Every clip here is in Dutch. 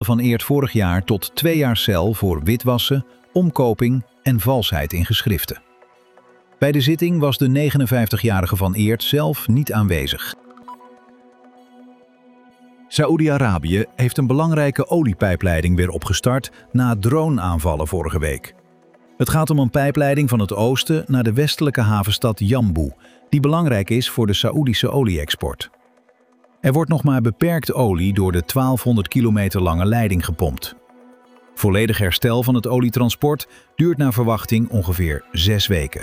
Van Eert vorig jaar tot 2 jaar cel voor witwassen, omkoping en valsheid in geschriften. Bij de zitting was de 59-jarige Van Eert zelf niet aanwezig. Saoedi-Arabië heeft een belangrijke oliepijpleiding weer opgestart na drone-aanvallen vorige week. Het gaat om een pijpleiding van het oosten naar de westelijke havenstad Jambu, die belangrijk is voor de Saoedische olie-export. Er wordt nog maar beperkt olie door de 1200 kilometer lange leiding gepompt. Volledig herstel van het olietransport duurt naar verwachting ongeveer 6 weken.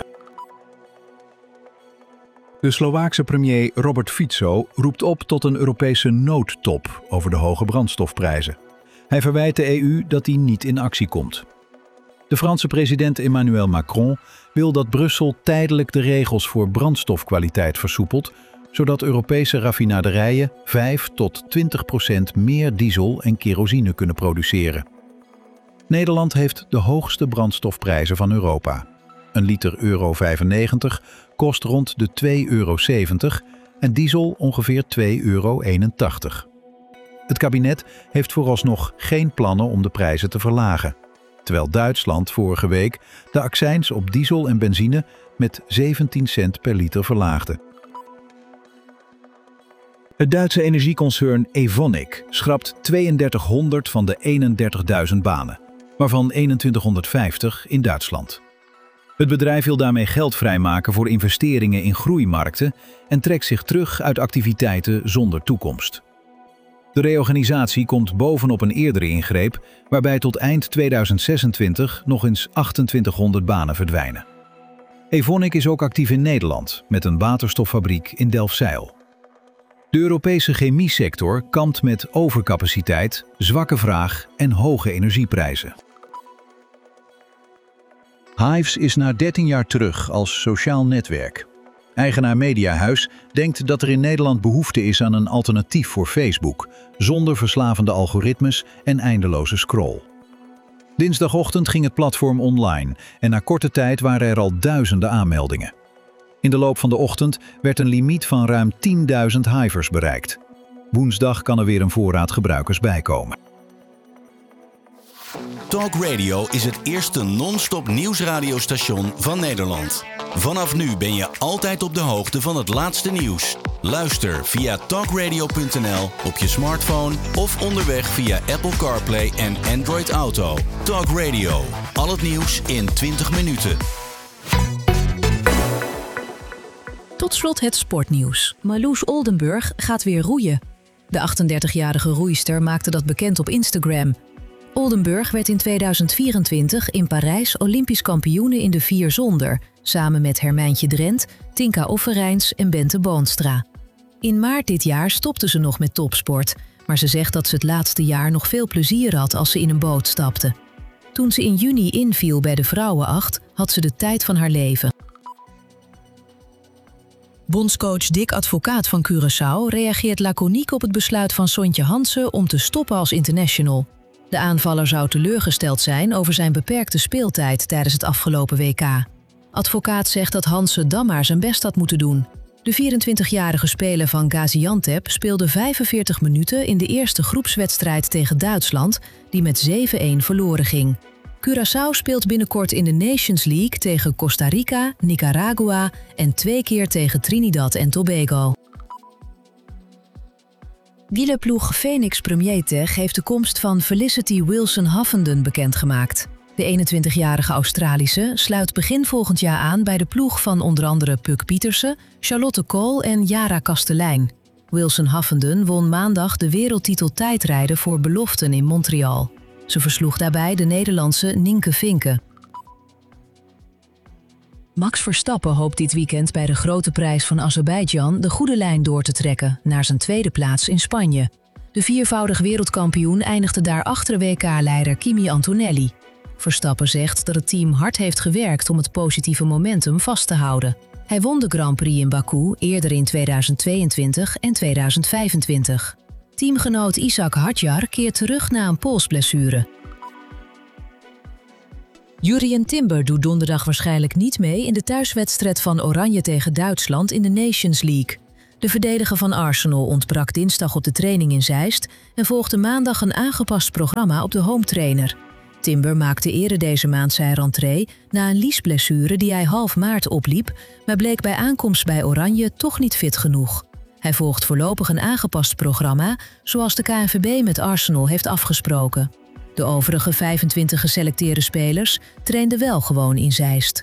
De Slovaakse premier Robert Fico roept op tot een Europese noodtop over de hoge brandstofprijzen. Hij verwijt de EU dat die niet in actie komt. De Franse president Emmanuel Macron wil dat Brussel tijdelijk de regels voor brandstofkwaliteit versoepelt, zodat Europese raffinaderijen 5 tot 20% meer diesel en kerosine kunnen produceren. Nederland heeft de hoogste brandstofprijzen van Europa. Een liter euro 95 kost rond de 2,70 euro en diesel ongeveer 2,81 euro. Het kabinet heeft vooralsnog geen plannen om de prijzen te verlagen, terwijl Duitsland vorige week de accijns op diesel en benzine met 17 cent per liter verlaagde. Het Duitse energieconcern Evonik schrapt 3200 van de 31.000 banen, waarvan 2150 in Duitsland. Het bedrijf wil daarmee geld vrijmaken voor investeringen in groeimarkten en trekt zich terug uit activiteiten zonder toekomst. De reorganisatie komt bovenop een eerdere ingreep, waarbij tot eind 2026 nog eens 2800 banen verdwijnen. Evonik is ook actief in Nederland, met een waterstoffabriek in Delfzijl. De Europese chemiesector kampt met overcapaciteit, zwakke vraag en hoge energieprijzen. Hives is na 13 jaar terug als sociaal netwerk. Eigenaar Mediahuis denkt dat er in Nederland behoefte is aan een alternatief voor Facebook, zonder verslavende algoritmes en eindeloze scroll. Dinsdagochtend ging het platform online en na korte tijd waren er al duizenden aanmeldingen. In de loop van de ochtend werd een limiet van ruim 10.000 Hivers bereikt. Woensdag kan er weer een voorraad gebruikers bijkomen. Talk Radio is het eerste non-stop nieuwsradiostation van Nederland. Vanaf nu ben je altijd op de hoogte van het laatste nieuws. Luister via talkradio.nl op je smartphone of onderweg via Apple CarPlay en Android Auto. Talk Radio. Al het nieuws in 20 minuten. Tot slot het sportnieuws. Marloes Oldenburg gaat weer roeien. De 38-jarige roeister maakte dat bekend op Instagram. Oldenburg werd in 2024 in Parijs Olympisch kampioene in de 4 zonder, samen met Hermijntje Drent, Tinka Offerijns en Bente Boonstra. In maart dit jaar stopte ze nog met topsport, maar ze zegt dat ze het laatste jaar nog veel plezier had als ze in een boot stapte. Toen ze in juni inviel bij de vrouwenacht, had ze de tijd van haar leven. Bondscoach Dick Advocaat van Curaçao reageert laconiek op het besluit van Sontje Hansen om te stoppen als international. De aanvaller zou teleurgesteld zijn over zijn beperkte speeltijd tijdens het afgelopen WK. Advocaat zegt dat Hansen dan maar zijn best had moeten doen. De 24-jarige speler van Gaziantep speelde 45 minuten in de eerste groepswedstrijd tegen Duitsland, die met 7-1 verloren ging. Curaçao speelt binnenkort in de Nations League tegen Costa Rica, Nicaragua en 2 keer tegen Trinidad en Tobago. Wielerploeg Phoenix Premier Tech heeft de komst van Felicity Wilson-Huffenden bekendgemaakt. De 21-jarige Australische sluit begin volgend jaar aan bij de ploeg van onder andere Puck Pietersen, Charlotte Kool en Jara Kastelein. Wilson-Huffenden won maandag de wereldtitel tijdrijden voor beloften in Montreal. Ze versloeg daarbij de Nederlandse Nienke Vinken. Max Verstappen hoopt dit weekend bij de Grote Prijs van Azerbeidzjan de goede lijn door te trekken naar zijn tweede plaats in Spanje. De 4-voudig wereldkampioen eindigde daar achter WK-leider Kimi Antonelli. Verstappen zegt dat het team hard heeft gewerkt om het positieve momentum vast te houden. Hij won de Grand Prix in Baku eerder in 2022 en 2025. Teamgenoot Ishak Hadjar keert terug na een polsblessure. Jurrien Timber doet donderdag waarschijnlijk niet mee in de thuiswedstrijd van Oranje tegen Duitsland in de Nations League. De verdediger van Arsenal ontbrak dinsdag op de training in Zeist en volgde maandag een aangepast programma op de home trainer. Timber maakte eerder deze maand zijn rentree na een liesblessure die hij half maart opliep, maar bleek bij aankomst bij Oranje toch niet fit genoeg. Hij volgt voorlopig een aangepast programma, zoals de KNVB met Arsenal heeft afgesproken. De overige 25 geselecteerde spelers trainden wel gewoon in Zeist.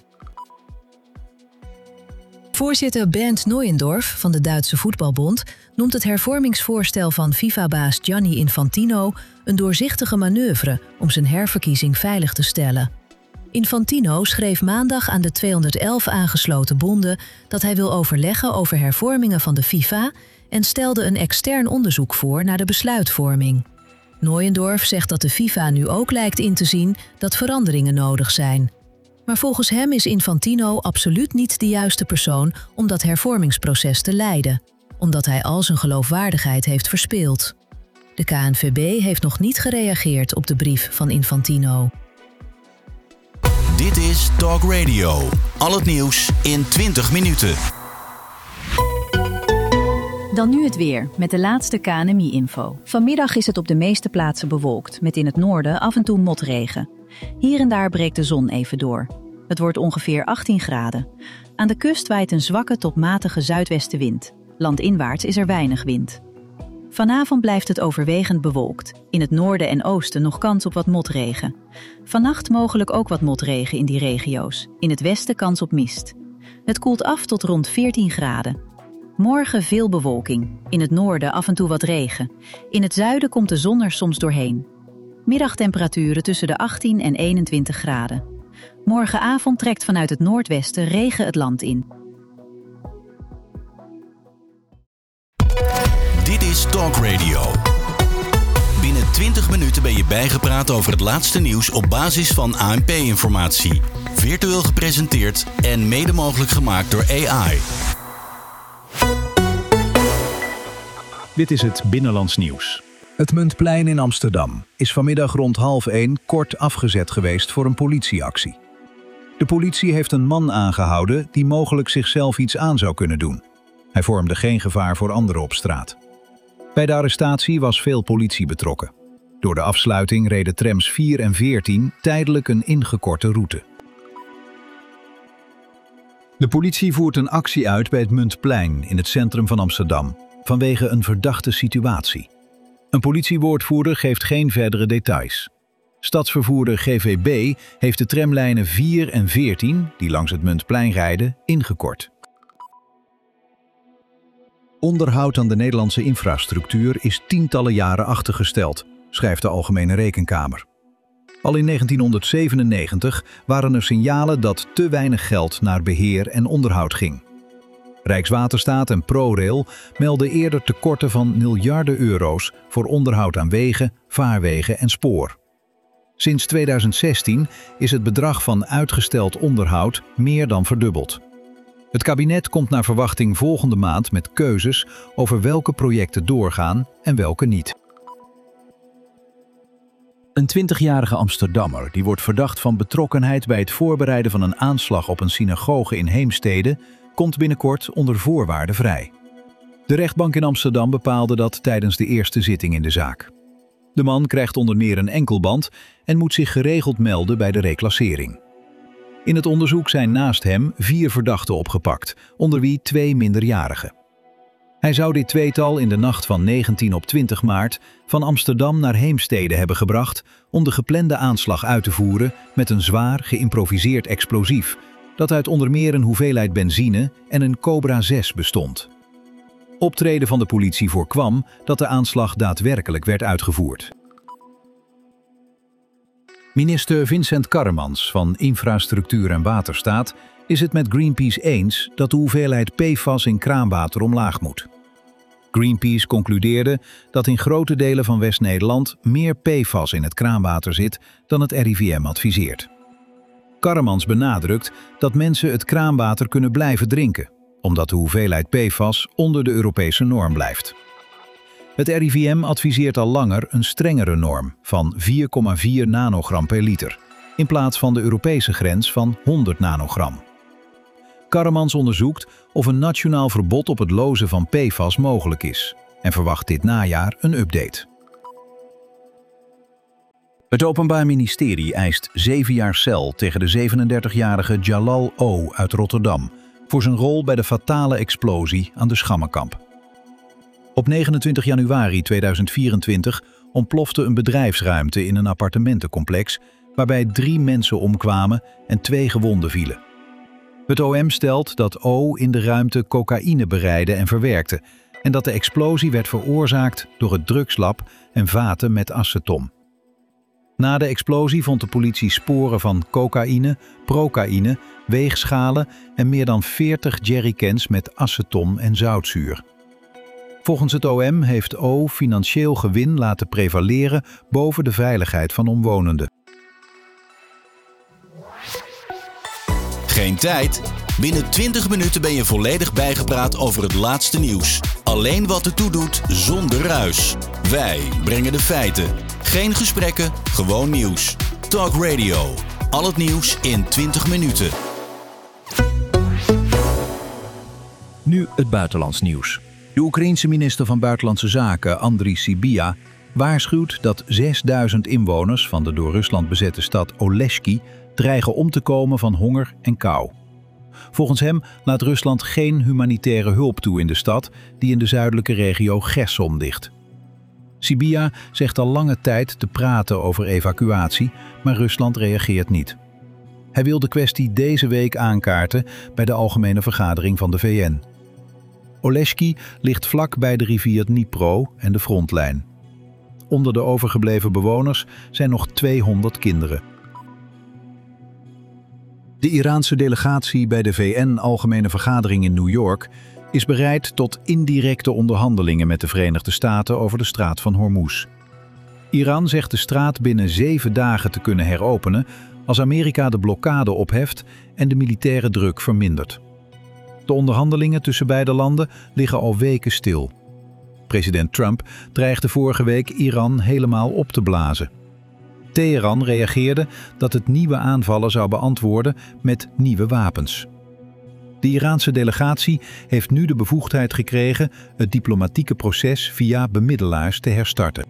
Voorzitter Bernd Neuendorf van de Duitse Voetbalbond noemt het hervormingsvoorstel van FIFA-baas Gianni Infantino een doorzichtige manoeuvre om zijn herverkiezing veilig te stellen. Infantino schreef maandag aan de 211 aangesloten bonden dat hij wil overleggen over hervormingen van de FIFA en stelde een extern onderzoek voor naar de besluitvorming. Neuendorf zegt dat de FIFA nu ook lijkt in te zien dat veranderingen nodig zijn. Maar volgens hem is Infantino absoluut niet de juiste persoon om dat hervormingsproces te leiden, omdat hij al zijn geloofwaardigheid heeft verspeeld. De KNVB heeft nog niet gereageerd op de brief van Infantino. Dit is Talk Radio. Al het nieuws in 20 minuten. Dan nu het weer, met de laatste KNMI-info. Vanmiddag is het op de meeste plaatsen bewolkt, met in het noorden af en toe motregen. Hier en daar breekt de zon even door. Het wordt ongeveer 18 graden. Aan de kust waait een zwakke tot matige zuidwestenwind. Landinwaarts is er weinig wind. Vanavond blijft het overwegend bewolkt. In het noorden en oosten nog kans op wat motregen. Vannacht mogelijk ook wat motregen in die regio's. In het westen kans op mist. Het koelt af tot rond 14 graden. Morgen veel bewolking. In het noorden af en toe wat regen. In het zuiden komt de zon er soms doorheen. Middagtemperaturen tussen de 18 en 21 graden. Morgenavond trekt vanuit het noordwesten regen het land in. Dit is Talk Radio. Binnen 20 minuten ben je bijgepraat over het laatste nieuws op basis van ANP-informatie. Virtueel gepresenteerd en mede mogelijk gemaakt door AI. Dit is het Binnenlands Nieuws. Het Muntplein in Amsterdam is vanmiddag rond 12:30 kort afgezet geweest voor een politieactie. De politie heeft een man aangehouden die mogelijk zichzelf iets aan zou kunnen doen. Hij vormde geen gevaar voor anderen op straat. Bij de arrestatie was veel politie betrokken. Door de afsluiting reden trams 4 en 14 tijdelijk een ingekorte route. De politie voert een actie uit bij het Muntplein in het centrum van Amsterdam vanwege een verdachte situatie. Een politiewoordvoerder geeft geen verdere details. Stadsvervoerder GVB heeft de tramlijnen 4 en 14, die langs het Muntplein rijden, ingekort. Onderhoud aan de Nederlandse infrastructuur is tientallen jaren achtergesteld, schrijft de Algemene Rekenkamer. Al in 1997 waren er signalen dat te weinig geld naar beheer en onderhoud ging. Rijkswaterstaat en ProRail melden eerder tekorten van miljarden euro's voor onderhoud aan wegen, vaarwegen en spoor. Sinds 2016 is het bedrag van uitgesteld onderhoud meer dan verdubbeld. Het kabinet komt naar verwachting volgende maand met keuzes over welke projecten doorgaan en welke niet. Een 20-jarige Amsterdammer die wordt verdacht van betrokkenheid bij het voorbereiden van een aanslag op een synagoge in Heemstede komt binnenkort onder voorwaarden vrij. De rechtbank in Amsterdam bepaalde dat tijdens de eerste zitting in de zaak. De man krijgt onder meer een enkelband en moet zich geregeld melden bij de reclassering. In het onderzoek zijn naast hem 4 verdachten opgepakt, onder wie 2 minderjarigen. Hij zou dit tweetal in de nacht van 19 op 20 maart van Amsterdam naar Heemstede hebben gebracht om de geplande aanslag uit te voeren met een zwaar geïmproviseerd explosief dat uit onder meer een hoeveelheid benzine en een Cobra 6 bestond. Optreden van de politie voorkwam dat de aanslag daadwerkelijk werd uitgevoerd. Minister Vincent Karremans van Infrastructuur en Waterstaat is het met Greenpeace eens dat de hoeveelheid PFAS in kraanwater omlaag moet. Greenpeace concludeerde dat in grote delen van West-Nederland meer PFAS in het kraanwater zit dan het RIVM adviseert. Karremans benadrukt dat mensen het kraanwater kunnen blijven drinken, omdat de hoeveelheid PFAS onder de Europese norm blijft. Het RIVM adviseert al langer een strengere norm van 4,4 nanogram per liter, in plaats van de Europese grens van 100 nanogram. Karremans onderzoekt of een nationaal verbod op het lozen van PFAS mogelijk is en verwacht dit najaar een update. Het Openbaar Ministerie eist 7 jaar cel tegen de 37-jarige Jalal O. uit Rotterdam voor zijn rol bij de fatale explosie aan de Schammenkamp. Op 29 januari 2024 ontplofte een bedrijfsruimte in een appartementencomplex waarbij 3 mensen omkwamen en 2 gewonden vielen. Het OM stelt dat O in de ruimte cocaïne bereidde en verwerkte en dat de explosie werd veroorzaakt door het drugslab en vaten met aceton. Na de explosie vond de politie sporen van cocaïne, procaïne, weegschalen en meer dan 40 jerrycans met aceton en zoutzuur. Volgens het OM heeft O financieel gewin laten prevaleren boven de veiligheid van omwonenden. Geen tijd? Binnen 20 minuten ben je volledig bijgepraat over het laatste nieuws. Alleen wat ertoe doet, zonder ruis. Wij brengen de feiten. Geen gesprekken, gewoon nieuws. Talk Radio. Al het nieuws in 20 minuten. Nu het buitenlands nieuws. De Oekraïense minister van Buitenlandse Zaken, Andriy Sybiha, waarschuwt dat 6000 inwoners van de door Rusland bezette stad Oleshki dreigen om te komen van honger en kou. Volgens hem laat Rusland geen humanitaire hulp toe in de stad die in de zuidelijke regio Gerson ligt. Sybiha zegt al lange tijd te praten over evacuatie, maar Rusland reageert niet. Hij wil de kwestie deze week aankaarten bij de Algemene Vergadering van de VN. Oleshki ligt vlak bij de rivier Dnipro en de frontlijn. Onder de overgebleven bewoners zijn nog 200 kinderen. De Iraanse delegatie bij de VN-Algemene Vergadering in New York is bereid tot indirecte onderhandelingen met de Verenigde Staten over de straat van Hormuz. Iran zegt de straat binnen 7 dagen te kunnen heropenen als Amerika de blokkade opheft en de militaire druk vermindert. De onderhandelingen tussen beide landen liggen al weken stil. President Trump dreigde vorige week Iran helemaal op te blazen. Teheran reageerde dat het nieuwe aanvallen zou beantwoorden met nieuwe wapens. De Iraanse delegatie heeft nu de bevoegdheid gekregen het diplomatieke proces via bemiddelaars te herstarten.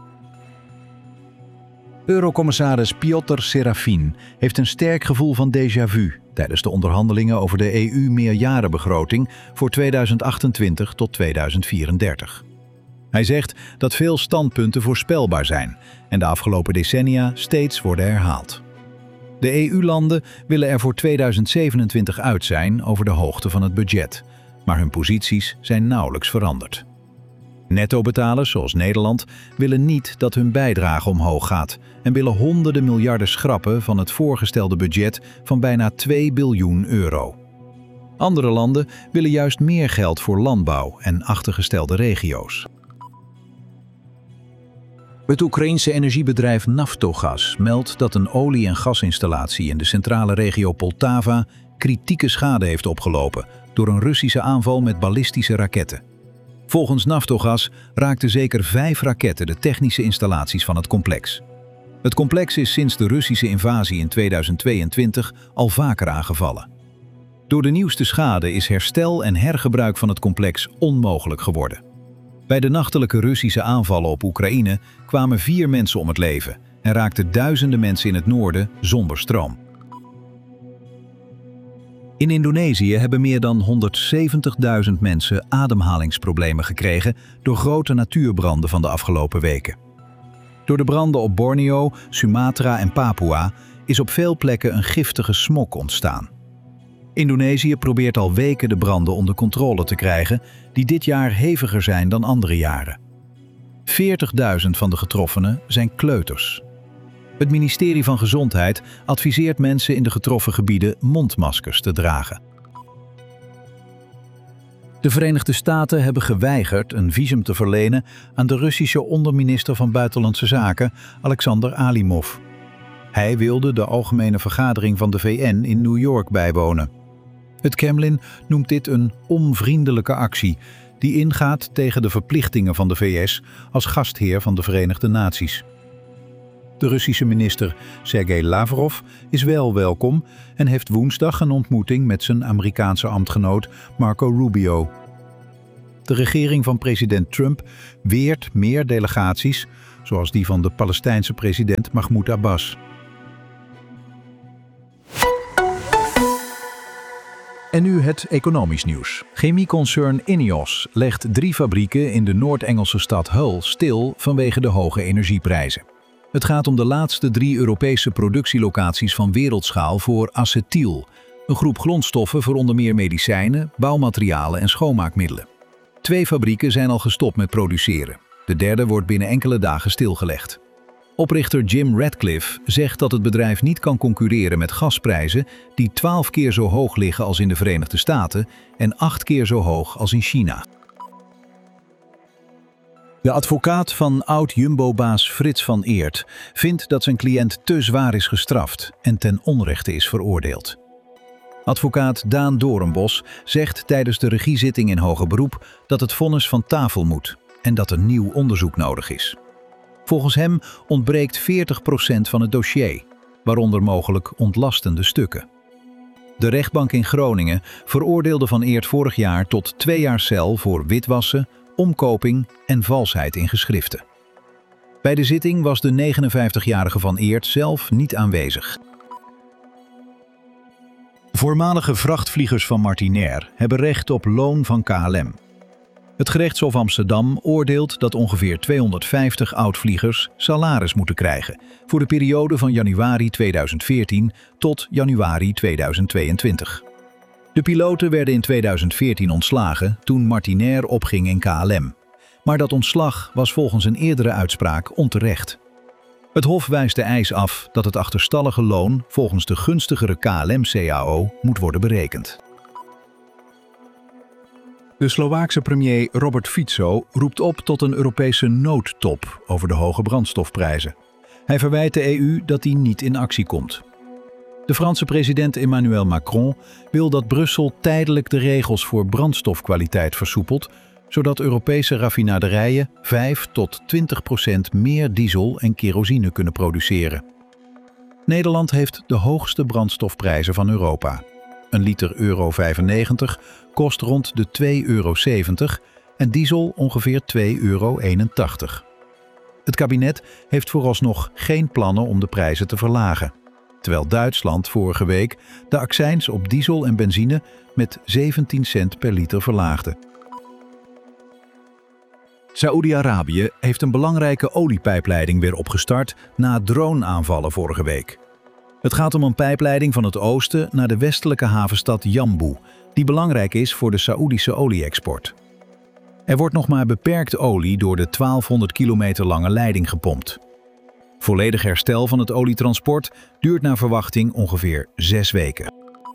Eurocommissaris Piotr Serafin heeft een sterk gevoel van déjà vu tijdens de onderhandelingen over de EU-meerjarenbegroting voor 2028 tot 2034. Hij zegt dat veel standpunten voorspelbaar zijn en de afgelopen decennia steeds worden herhaald. De EU-landen willen er voor 2027 uit zijn over de hoogte van het budget, maar hun posities zijn nauwelijks veranderd. Nettobetalers zoals Nederland willen niet dat hun bijdrage omhoog gaat en willen honderden miljarden schrappen van het voorgestelde budget van bijna 2 biljoen euro. Andere landen willen juist meer geld voor landbouw en achtergestelde regio's. Het Oekraïense energiebedrijf Naftogaz meldt dat een olie- en gasinstallatie in de centrale regio Poltava kritieke schade heeft opgelopen door een Russische aanval met ballistische raketten. Volgens Naftogaz raakten zeker 5 raketten de technische installaties van het complex. Het complex is sinds de Russische invasie in 2022 al vaker aangevallen. Door de nieuwste schade is herstel en hergebruik van het complex onmogelijk geworden. Bij de nachtelijke Russische aanvallen op Oekraïne kwamen 4 mensen om het leven en raakten duizenden mensen in het noorden zonder stroom. In Indonesië hebben meer dan 170.000 mensen ademhalingsproblemen gekregen door grote natuurbranden van de afgelopen weken. Door de branden op Borneo, Sumatra en Papua is op veel plekken een giftige smog ontstaan. Indonesië probeert al weken de branden onder controle te krijgen, die dit jaar heviger zijn dan andere jaren. 40.000 van de getroffenen zijn kleuters. Het ministerie van Gezondheid adviseert mensen in de getroffen gebieden mondmaskers te dragen. De Verenigde Staten hebben geweigerd een visum te verlenen aan de Russische onderminister van Buitenlandse Zaken, Alexander Alimov. Hij wilde de Algemene Vergadering van de VN in New York bijwonen. Het Kremlin noemt dit een onvriendelijke actie die ingaat tegen de verplichtingen van de VS als gastheer van de Verenigde Naties. De Russische minister Sergei Lavrov is wel welkom en heeft woensdag een ontmoeting met zijn Amerikaanse ambtgenoot Marco Rubio. De regering van president Trump weert meer delegaties, zoals die van de Palestijnse president Mahmoud Abbas. En nu het economisch nieuws. Chemieconcern INEOS legt 3 fabrieken in de Noord-Engelse stad Hull stil vanwege de hoge energieprijzen. Het gaat om de laatste 3 Europese productielocaties van wereldschaal voor acetyl, een groep grondstoffen voor onder meer medicijnen, bouwmaterialen en schoonmaakmiddelen. 2 fabrieken zijn al gestopt met produceren. De derde wordt binnen enkele dagen stilgelegd. Oprichter Jim Ratcliffe zegt dat het bedrijf niet kan concurreren met gasprijzen die 12 keer zo hoog liggen als in de Verenigde Staten en 8 keer zo hoog als in China. De advocaat van oud-Jumbo-baas Frits van Eert vindt dat zijn cliënt te zwaar is gestraft en ten onrechte is veroordeeld. Advocaat Daan Doornbos zegt tijdens de regiezitting in hoger beroep dat het vonnis van tafel moet en dat er nieuw onderzoek nodig is. Volgens hem ontbreekt 40% van het dossier, waaronder mogelijk ontlastende stukken. De rechtbank in Groningen veroordeelde Van Eert vorig jaar tot 2 jaar cel voor witwassen, omkoping en valsheid in geschriften. Bij de zitting was de 59-jarige Van Eert zelf niet aanwezig. Voormalige vrachtvliegers van Martinair hebben recht op loon van KLM. Het gerechtshof Amsterdam oordeelt dat ongeveer 250 oud-vliegers salaris moeten krijgen voor de periode van januari 2014 tot januari 2022. De piloten werden in 2014 ontslagen toen Martinair opging in KLM. Maar dat ontslag was volgens een eerdere uitspraak onterecht. Het hof wijst de eis af dat het achterstallige loon volgens de gunstigere KLM-CAO moet worden berekend. De Slovaakse premier Robert Fico roept op tot een Europese noodtop over de hoge brandstofprijzen. Hij verwijt de EU dat die niet in actie komt. De Franse president Emmanuel Macron wil dat Brussel tijdelijk de regels voor brandstofkwaliteit versoepelt, zodat Europese raffinaderijen 5 tot 20% meer diesel en kerosine kunnen produceren. Nederland heeft de hoogste brandstofprijzen van Europa. Een liter euro 95 kost rond de €2,70 en diesel ongeveer €2,81. Het kabinet heeft vooralsnog geen plannen om de prijzen te verlagen, terwijl Duitsland vorige week de accijns op diesel en benzine met 17 cent per liter verlaagde. Saoedi-Arabië heeft een belangrijke oliepijpleiding weer opgestart na drone-aanvallen vorige week. Het gaat om een pijpleiding van het oosten naar de westelijke havenstad Jambu, die belangrijk is voor de Saoedische olie-export. Er wordt nog maar beperkt olie door de 1200 kilometer lange leiding gepompt. Volledig herstel van het olietransport duurt naar verwachting ongeveer 6 weken.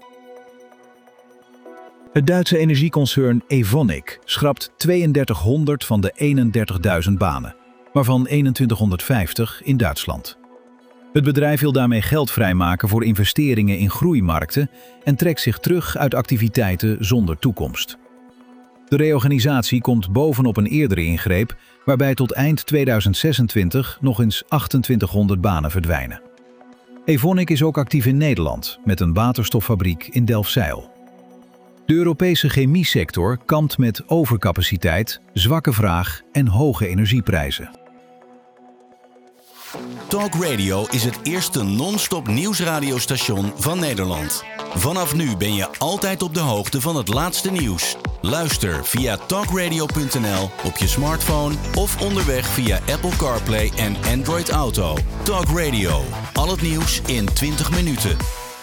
Het Duitse energieconcern Evonik schrapt 3200 van de 31.000 banen, waarvan 2150 in Duitsland. Het bedrijf wil daarmee geld vrijmaken voor investeringen in groeimarkten en trekt zich terug uit activiteiten zonder toekomst. De reorganisatie komt bovenop een eerdere ingreep, waarbij tot eind 2026 nog eens 2800 banen verdwijnen. Evonik is ook actief in Nederland, met een waterstoffabriek in Delfzijl. De Europese chemiesector kampt met overcapaciteit, zwakke vraag en hoge energieprijzen. Talk Radio is het eerste non-stop nieuwsradiostation van Nederland. Vanaf nu ben je altijd op de hoogte van het laatste nieuws. Luister via talkradio.nl op je smartphone of onderweg via Apple CarPlay en Android Auto. Talk Radio, al het nieuws in 20 minuten.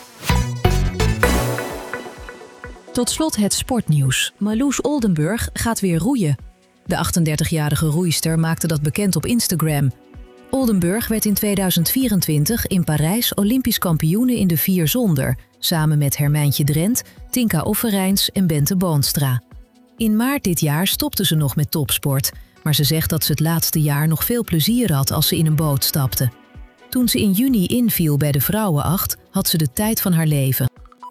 Tot slot het sportnieuws. Marloes Oldenburg gaat weer roeien. De 38-jarige roeister maakte dat bekend op Instagram. Oldenburg werd in 2024 in Parijs Olympisch kampioene in de 4 zonder, samen met Hermijntje Drent, Tinka Offerijns en Bente Boonstra. In maart dit jaar stopte ze nog met topsport, maar ze zegt dat ze het laatste jaar nog veel plezier had als ze in een boot stapte. Toen ze in juni inviel bij de vrouwenacht, had ze de tijd van haar leven.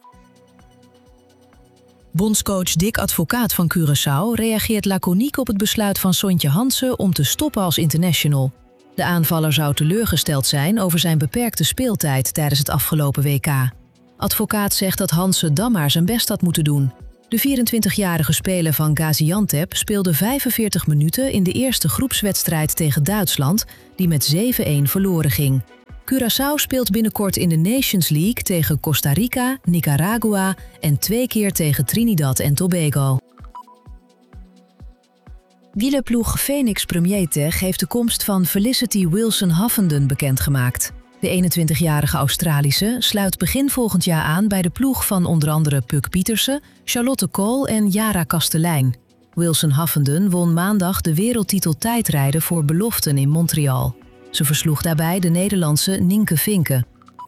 Bondscoach Dick Advocaat van Curaçao reageert laconiek op het besluit van Sontje Hansen om te stoppen als international. De aanvaller zou teleurgesteld zijn over zijn beperkte speeltijd tijdens het afgelopen WK. Advocaat zegt dat Hanse dan maar zijn best had moeten doen. De 24-jarige speler van Gaziantep speelde 45 minuten in de eerste groepswedstrijd tegen Duitsland, die met 7-1 verloren ging. Curaçao speelt binnenkort in de Nations League tegen Costa Rica, Nicaragua en 2 keer tegen Trinidad en Tobago. Wielerploeg Phoenix Premier Tech heeft de komst van Felicity Wilson-Huffenden bekendgemaakt. De 21-jarige Australische sluit begin volgend jaar aan bij de ploeg van onder andere Puck Pieterse, Charlotte Kool en Jara Kastelein. Wilson-Huffenden won maandag de wereldtitel tijdrijden voor beloften in Montreal. Ze versloeg daarbij de Nederlandse Nienke Vinken.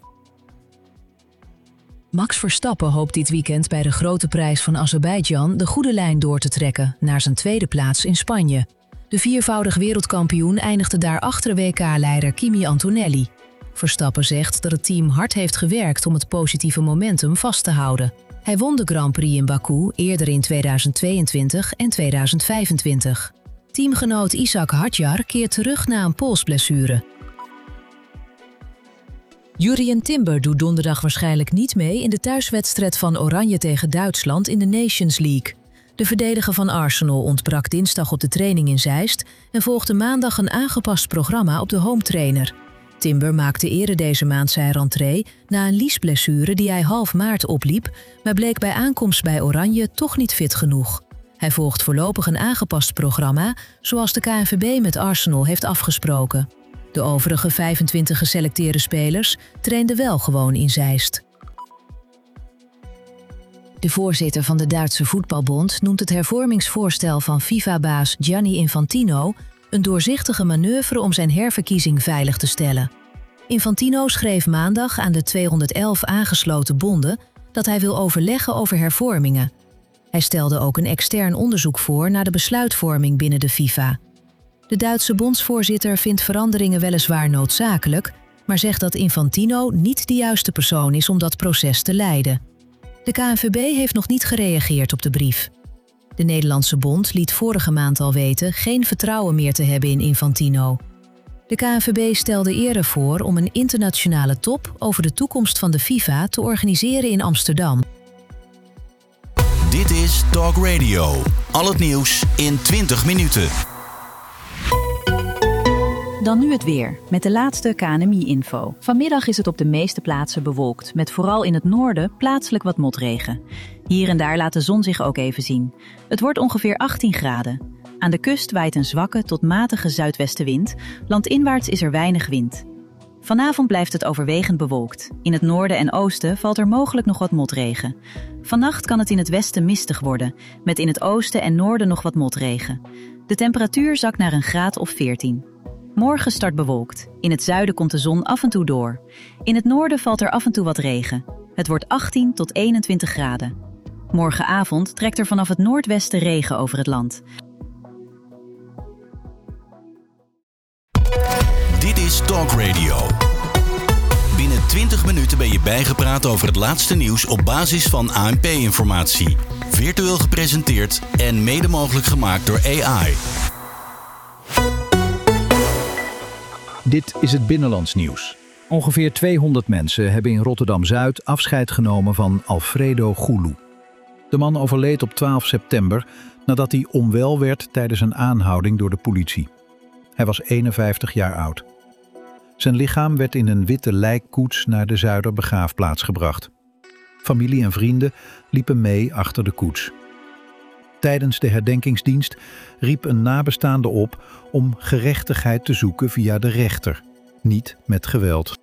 Max Verstappen hoopt dit weekend bij de Grote Prijs van Azerbeidzjan de goede lijn door te trekken naar zijn tweede plaats in Spanje. De viervoudig wereldkampioen eindigde daar achter WK-leider Kimi Antonelli. Verstappen zegt dat het team hard heeft gewerkt om het positieve momentum vast te houden. Hij won de Grand Prix in Baku eerder in 2022 en 2025. Teamgenoot Ishak Hadjar keert terug na een polsblessure. Jurrien Timber doet donderdag waarschijnlijk niet mee in de thuiswedstrijd van Oranje tegen Duitsland in de Nations League. De verdediger van Arsenal ontbrak dinsdag op de training in Zeist en volgde maandag een aangepast programma op de hometrainer. Timber maakte eerder deze maand zijn rentree na een liesblessure die hij half maart opliep, maar bleek bij aankomst bij Oranje toch niet fit genoeg. Hij volgt voorlopig een aangepast programma, zoals de KNVB met Arsenal heeft afgesproken. De overige 25 geselecteerde spelers trainden wel gewoon in Zeist. De voorzitter van de Duitse Voetbalbond noemt het hervormingsvoorstel van FIFA-baas Gianni Infantino een doorzichtige manoeuvre om zijn herverkiezing veilig te stellen. Infantino schreef maandag aan de 211 aangesloten bonden dat hij wil overleggen over hervormingen. Hij stelde ook een extern onderzoek voor naar de besluitvorming binnen de FIFA. De Duitse bondsvoorzitter vindt veranderingen weliswaar noodzakelijk, maar zegt dat Infantino niet de juiste persoon is om dat proces te leiden. De KNVB heeft nog niet gereageerd op de brief. De Nederlandse bond liet vorige maand al weten geen vertrouwen meer te hebben in Infantino. De KNVB stelde eerder voor om een internationale top over de toekomst van de FIFA te organiseren in Amsterdam. Dit is Talk Radio. Al het nieuws in 20 minuten. Dan nu het weer, met de laatste KNMI-info. Vanmiddag is het op de meeste plaatsen bewolkt, met vooral in het noorden plaatselijk wat motregen. Hier en daar laat de zon zich ook even zien. Het wordt ongeveer 18 graden. Aan de kust waait een zwakke tot matige zuidwestenwind. Landinwaarts is er weinig wind. Vanavond blijft het overwegend bewolkt. In het noorden en oosten valt er mogelijk nog wat motregen. Vannacht kan het in het westen mistig worden, met in het oosten en noorden nog wat motregen. De temperatuur zakt naar een graad of 14. Morgen start bewolkt. In het zuiden komt de zon af en toe door. In het noorden valt er af en toe wat regen. Het wordt 18 tot 21 graden. Morgenavond trekt er vanaf het noordwesten regen over het land. Dit is Talk Radio. Binnen 20 minuten ben je bijgepraat over het laatste nieuws op basis van ANP-informatie. Virtueel gepresenteerd en mede mogelijk gemaakt door AI. Dit is het Binnenlands nieuws. Ongeveer 200 mensen hebben in Rotterdam-Zuid afscheid genomen van Alfredo Goulou. De man overleed op 12 september nadat hij onwel werd tijdens een aanhouding door de politie. Hij was 51 jaar oud. Zijn lichaam werd in een witte lijkkoets naar de Zuiderbegraafplaats gebracht. Familie en vrienden liepen mee achter de koets. Tijdens de herdenkingsdienst riep een nabestaande op om gerechtigheid te zoeken via de rechter, niet met geweld.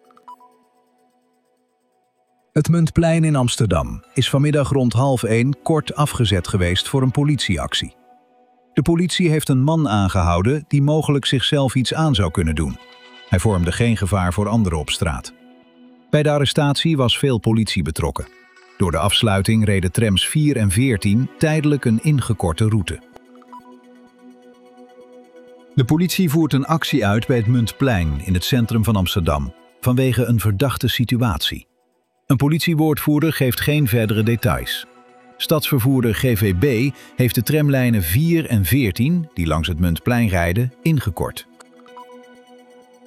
Het Muntplein in Amsterdam is vanmiddag rond 12:30 kort afgezet geweest voor een politieactie. De politie heeft een man aangehouden die mogelijk zichzelf iets aan zou kunnen doen. Hij vormde geen gevaar voor anderen op straat. Bij de arrestatie was veel politie betrokken. Door de afsluiting reden trams 4 en 14 tijdelijk een ingekorte route. De politie voert een actie uit bij het Muntplein in het centrum van Amsterdam, vanwege een verdachte situatie. Een politiewoordvoerder geeft geen verdere details. Stadsvervoerder GVB heeft de tramlijnen 4 en 14, die langs het Muntplein rijden, ingekort.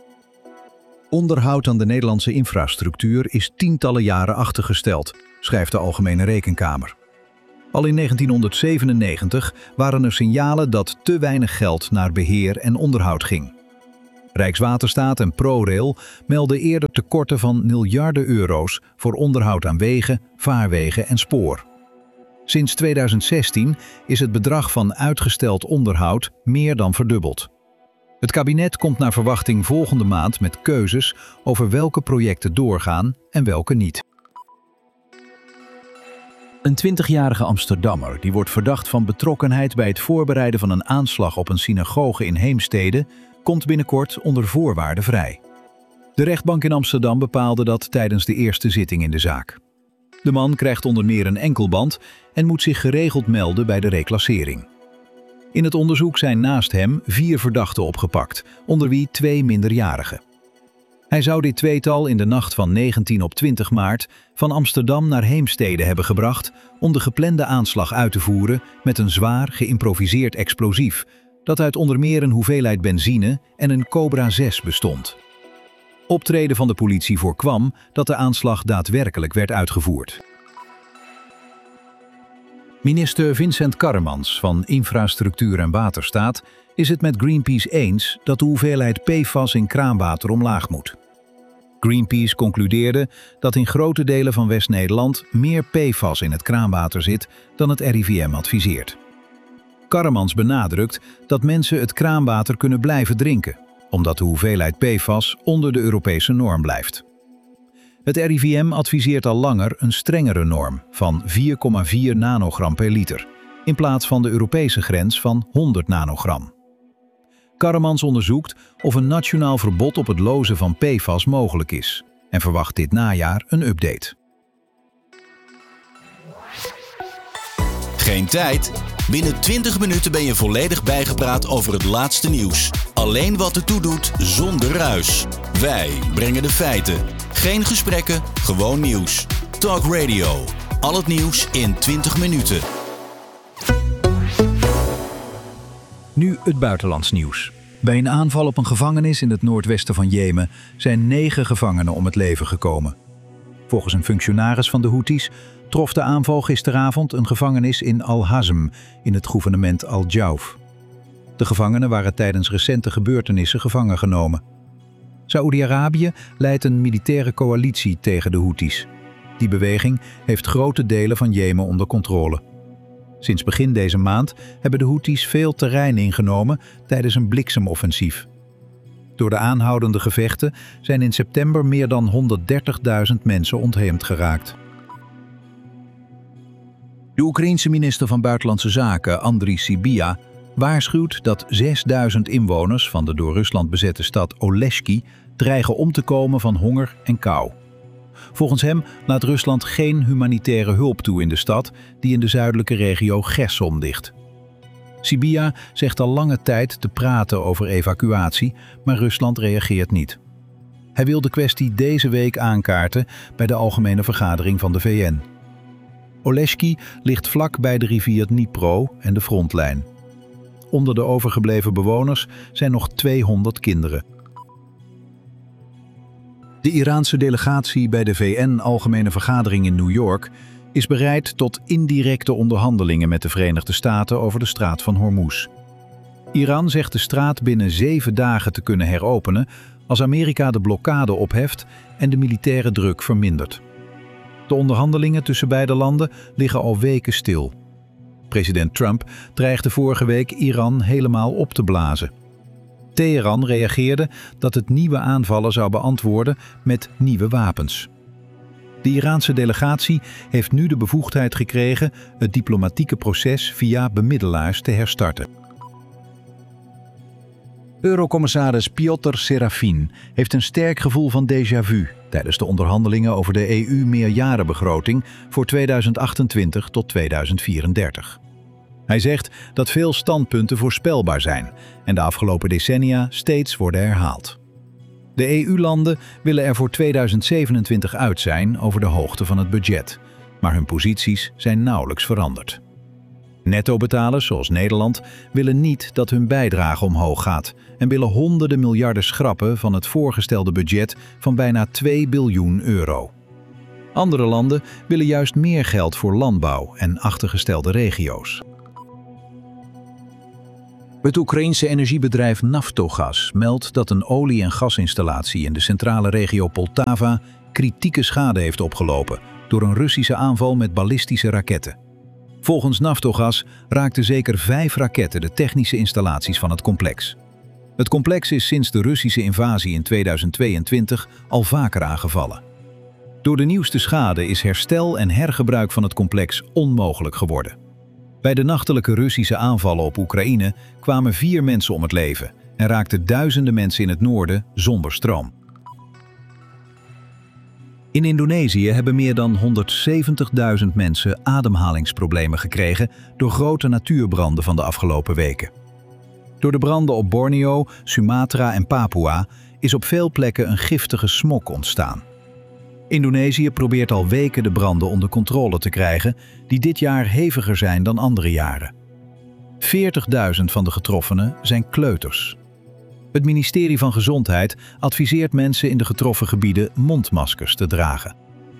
Onderhoud aan de Nederlandse infrastructuur is tientallen jaren achtergesteld, schrijft de Algemene Rekenkamer. Al in 1997 waren er signalen dat te weinig geld naar beheer en onderhoud ging. Rijkswaterstaat en ProRail melden eerder tekorten van miljarden euro's voor onderhoud aan wegen, vaarwegen en spoor. Sinds 2016 is het bedrag van uitgesteld onderhoud meer dan verdubbeld. Het kabinet komt naar verwachting volgende maand met keuzes over welke projecten doorgaan en welke niet. Een 20-jarige Amsterdammer die wordt verdacht van betrokkenheid bij het voorbereiden van een aanslag op een synagoge in Heemstede komt binnenkort onder voorwaarden vrij. De rechtbank in Amsterdam bepaalde dat tijdens de eerste zitting in de zaak. De man krijgt onder meer een enkelband en moet zich geregeld melden bij de reclassering. In het onderzoek zijn naast hem 4 verdachten opgepakt, onder wie 2 minderjarigen. Hij zou dit tweetal in de nacht van 19 op 20 maart van Amsterdam naar Heemstede hebben gebracht om de geplande aanslag uit te voeren met een zwaar geïmproviseerd explosief dat uit onder meer een hoeveelheid benzine en een Cobra 6 bestond. Optreden van de politie voorkwam dat de aanslag daadwerkelijk werd uitgevoerd. Minister Vincent Karremans van Infrastructuur en Waterstaat is het met Greenpeace eens dat de hoeveelheid PFAS in kraanwater omlaag moet. Greenpeace concludeerde dat in grote delen van West-Nederland meer PFAS in het kraanwater zit dan het RIVM adviseert. Karremans benadrukt dat mensen het kraanwater kunnen blijven drinken, omdat de hoeveelheid PFAS onder de Europese norm blijft. Het RIVM adviseert al langer een strengere norm van 4,4 nanogram per liter, in plaats van de Europese grens van 100 nanogram. Karremans onderzoekt of een nationaal verbod op het lozen van PFAS mogelijk is en verwacht dit najaar een update. Geen tijd? Binnen 20 minuten ben je volledig bijgepraat over het laatste nieuws. Alleen wat ertoe doet, zonder ruis. Wij brengen de feiten. Geen gesprekken, gewoon nieuws. Talk Radio. Al het nieuws in 20 minuten. Nu het buitenlands nieuws. Bij een aanval op een gevangenis in het noordwesten van Jemen zijn 9 gevangenen om het leven gekomen. Volgens een functionaris van de Houthis trof de aanval gisteravond een gevangenis in Al-Hazm in het gouvernement Al-Jauf. De gevangenen waren tijdens recente gebeurtenissen gevangen genomen. Saoedi-Arabië leidt een militaire coalitie tegen de Houthis. Die beweging heeft grote delen van Jemen onder controle. Sinds begin deze maand hebben de Houthis veel terrein ingenomen tijdens een bliksemoffensief. Door de aanhoudende gevechten zijn in september meer dan 130.000 mensen ontheemd geraakt. De Oekraïense minister van Buitenlandse Zaken, Andriy Sybiha, waarschuwt dat 6000 inwoners van de door Rusland bezette stad Oleshki dreigen om te komen van honger en kou. Volgens hem laat Rusland geen humanitaire hulp toe in de stad die in de zuidelijke regio Gerson ligt. Sybiha zegt al lange tijd te praten over evacuatie, maar Rusland reageert niet. Hij wil de kwestie deze week aankaarten bij de Algemene Vergadering van de VN. Oleshki ligt vlak bij de rivier Dnipro en de frontlijn. Onder de overgebleven bewoners zijn nog 200 kinderen. De Iraanse delegatie bij de VN-Algemene Vergadering in New York is bereid tot indirecte onderhandelingen met de Verenigde Staten over de straat van Hormuz. Iran zegt de straat binnen 7 dagen te kunnen heropenen als Amerika de blokkade opheft en de militaire druk vermindert. De onderhandelingen tussen beide landen liggen al weken stil. President Trump dreigde vorige week Iran helemaal op te blazen. Teheran reageerde dat het nieuwe aanvallen zou beantwoorden met nieuwe wapens. De Iraanse delegatie heeft nu de bevoegdheid gekregen het diplomatieke proces via bemiddelaars te herstarten. Eurocommissaris Piotr Serafin heeft een sterk gevoel van déjà vu tijdens de onderhandelingen over de EU-meerjarenbegroting voor 2028 tot 2034. Hij zegt dat veel standpunten voorspelbaar zijn en de afgelopen decennia steeds worden herhaald. De EU-landen willen er voor 2027 uit zijn over de hoogte van het budget, maar hun posities zijn nauwelijks veranderd. Nettobetalers, zoals Nederland, willen niet dat hun bijdrage omhoog gaat en willen honderden miljarden schrappen van het voorgestelde budget van bijna 2 biljoen euro. Andere landen willen juist meer geld voor landbouw en achtergestelde regio's. Het Oekraïense energiebedrijf Naftogaz meldt dat een olie- en gasinstallatie in de centrale regio Poltava kritieke schade heeft opgelopen door een Russische aanval met ballistische raketten. Volgens Naftogaz raakten zeker 5 raketten de technische installaties van het complex. Het complex is sinds de Russische invasie in 2022 al vaker aangevallen. Door de nieuwste schade is herstel en hergebruik van het complex onmogelijk geworden. Bij de nachtelijke Russische aanvallen op Oekraïne kwamen 4 mensen om het leven en raakten duizenden mensen in het noorden zonder stroom. In Indonesië hebben meer dan 170.000 mensen ademhalingsproblemen gekregen door grote natuurbranden van de afgelopen weken. Door de branden op Borneo, Sumatra en Papua is op veel plekken een giftige smog ontstaan. Indonesië probeert al weken de branden onder controle te krijgen, die dit jaar heviger zijn dan andere jaren. 40.000 van de getroffenen zijn kleuters. Het ministerie van Gezondheid adviseert mensen in de getroffen gebieden mondmaskers te dragen.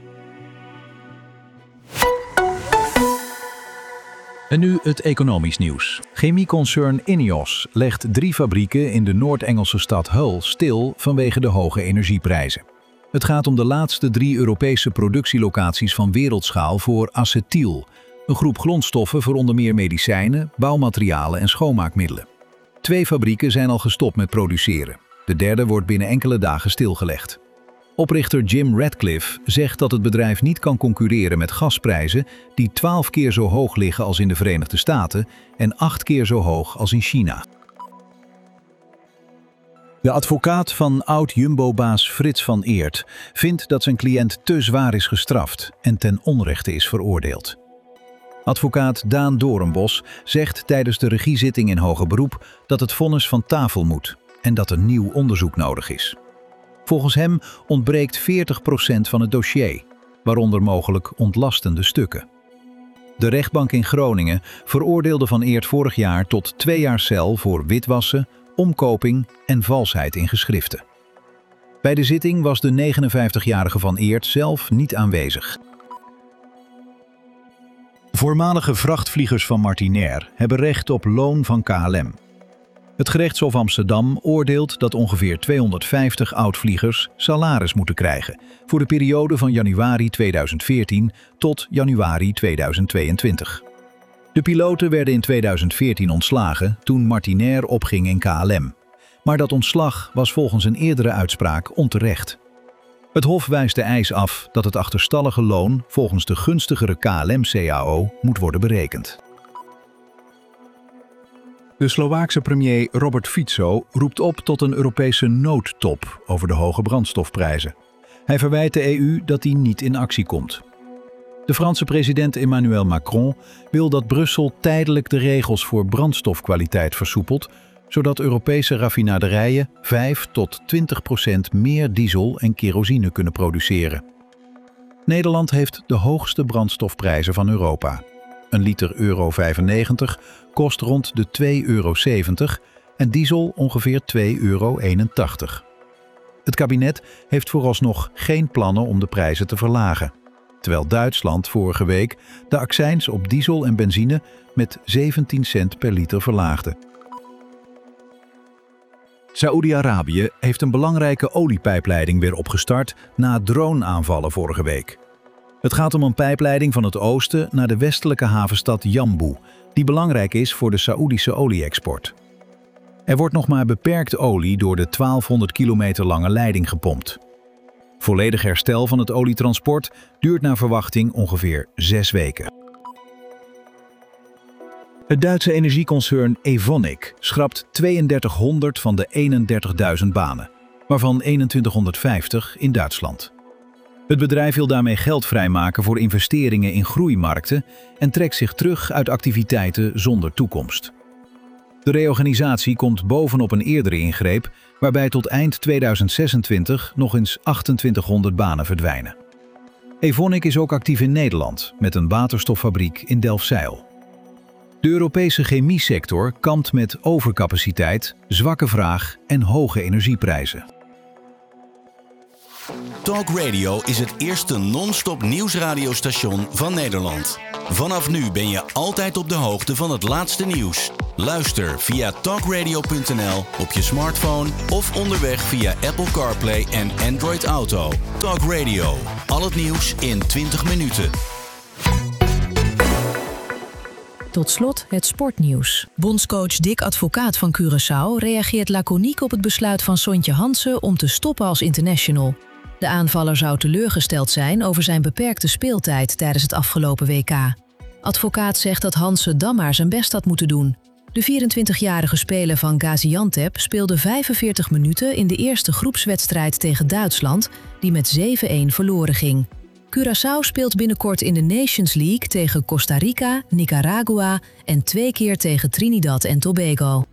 En nu het economisch nieuws. Chemieconcern INEOS legt 3 fabrieken in de Noord-Engelse stad Hull stil vanwege de hoge energieprijzen. Het gaat om de laatste 3 Europese productielocaties van wereldschaal voor acetyl, een groep grondstoffen voor onder meer medicijnen, bouwmaterialen en schoonmaakmiddelen. 2 fabrieken zijn al gestopt met produceren. De derde wordt binnen enkele dagen stilgelegd. Oprichter Jim Ratcliffe zegt dat het bedrijf niet kan concurreren met gasprijzen die 12 keer zo hoog liggen als in de Verenigde Staten en 8 keer zo hoog als in China. De advocaat van oud-Jumbo-baas Frits van Eert vindt dat zijn cliënt te zwaar is gestraft en ten onrechte is veroordeeld. Advocaat Daan Doornbos zegt tijdens de regiezitting in hoger beroep dat het vonnis van tafel moet en dat een nieuw onderzoek nodig is. Volgens hem ontbreekt 40% van het dossier, waaronder mogelijk ontlastende stukken. De rechtbank in Groningen veroordeelde Van Eert vorig jaar tot 2 jaar cel voor witwassen, omkoping en valsheid in geschriften. Bij de zitting was de 59-jarige Van Eert zelf niet aanwezig. Voormalige vrachtvliegers van Martinair hebben recht op loon van KLM. Het gerechtshof Amsterdam oordeelt dat ongeveer 250 oud-vliegers salaris moeten krijgen voor de periode van januari 2014 tot januari 2022. De piloten werden in 2014 ontslagen toen Martinair opging in KLM. Maar dat ontslag was volgens een eerdere uitspraak onterecht. Het hof wijst de eis af dat het achterstallige loon volgens de gunstigere KLM-CAO moet worden berekend. De Slovaakse premier Robert Fico roept op tot een Europese noodtop over de hoge brandstofprijzen. Hij verwijt de EU dat die niet in actie komt. De Franse president Emmanuel Macron wil dat Brussel tijdelijk de regels voor brandstofkwaliteit versoepelt, zodat Europese raffinaderijen 5 tot 20% meer diesel en kerosine kunnen produceren. Nederland heeft de hoogste brandstofprijzen van Europa. Een liter euro 95 kost rond de 2,70 euro en diesel ongeveer 2,81 euro. Het kabinet heeft vooralsnog geen plannen om de prijzen te verlagen, terwijl Duitsland vorige week de accijns op diesel en benzine met 17 cent per liter verlaagde. Saoedi-Arabië heeft een belangrijke oliepijpleiding weer opgestart na drone-aanvallen vorige week. Het gaat om een pijpleiding van het oosten naar de westelijke havenstad Jambu, die belangrijk is voor de Saoedische olie-export. Er wordt nog maar beperkt olie door de 1200 kilometer lange leiding gepompt. Volledig herstel van het olietransport duurt naar verwachting ongeveer 6 weken. Het Duitse energieconcern Evonik schrapt 3200 van de 31.000 banen, waarvan 2150 in Duitsland. Het bedrijf wil daarmee geld vrijmaken voor investeringen in groeimarkten en trekt zich terug uit activiteiten zonder toekomst. De reorganisatie komt bovenop een eerdere ingreep, waarbij tot eind 2026 nog eens 2800 banen verdwijnen. Evonik is ook actief in Nederland met een waterstoffabriek in Delfzijl. De Europese chemiesector kampt met overcapaciteit, zwakke vraag en hoge energieprijzen. Talk Radio is het eerste non-stop nieuwsradiostation van Nederland. Vanaf nu ben je altijd op de hoogte van het laatste nieuws. Luister via talkradio.nl op je smartphone of onderweg via Apple CarPlay en Android Auto. Talk Radio. Al het nieuws in 20 minuten. Tot slot het sportnieuws. Bondscoach Dick Advocaat van Curaçao reageert laconiek op het besluit van Sontje Hansen om te stoppen als international. De aanvaller zou teleurgesteld zijn over zijn beperkte speeltijd tijdens het afgelopen WK. Advocaat zegt dat Hansen dan maar zijn best had moeten doen. De 24-jarige speler van Gaziantep speelde 45 minuten in de eerste groepswedstrijd tegen Duitsland, die met 7-1 verloren ging. Curaçao speelt binnenkort in de Nations League tegen Costa Rica, Nicaragua en 2 keer tegen Trinidad en Tobago.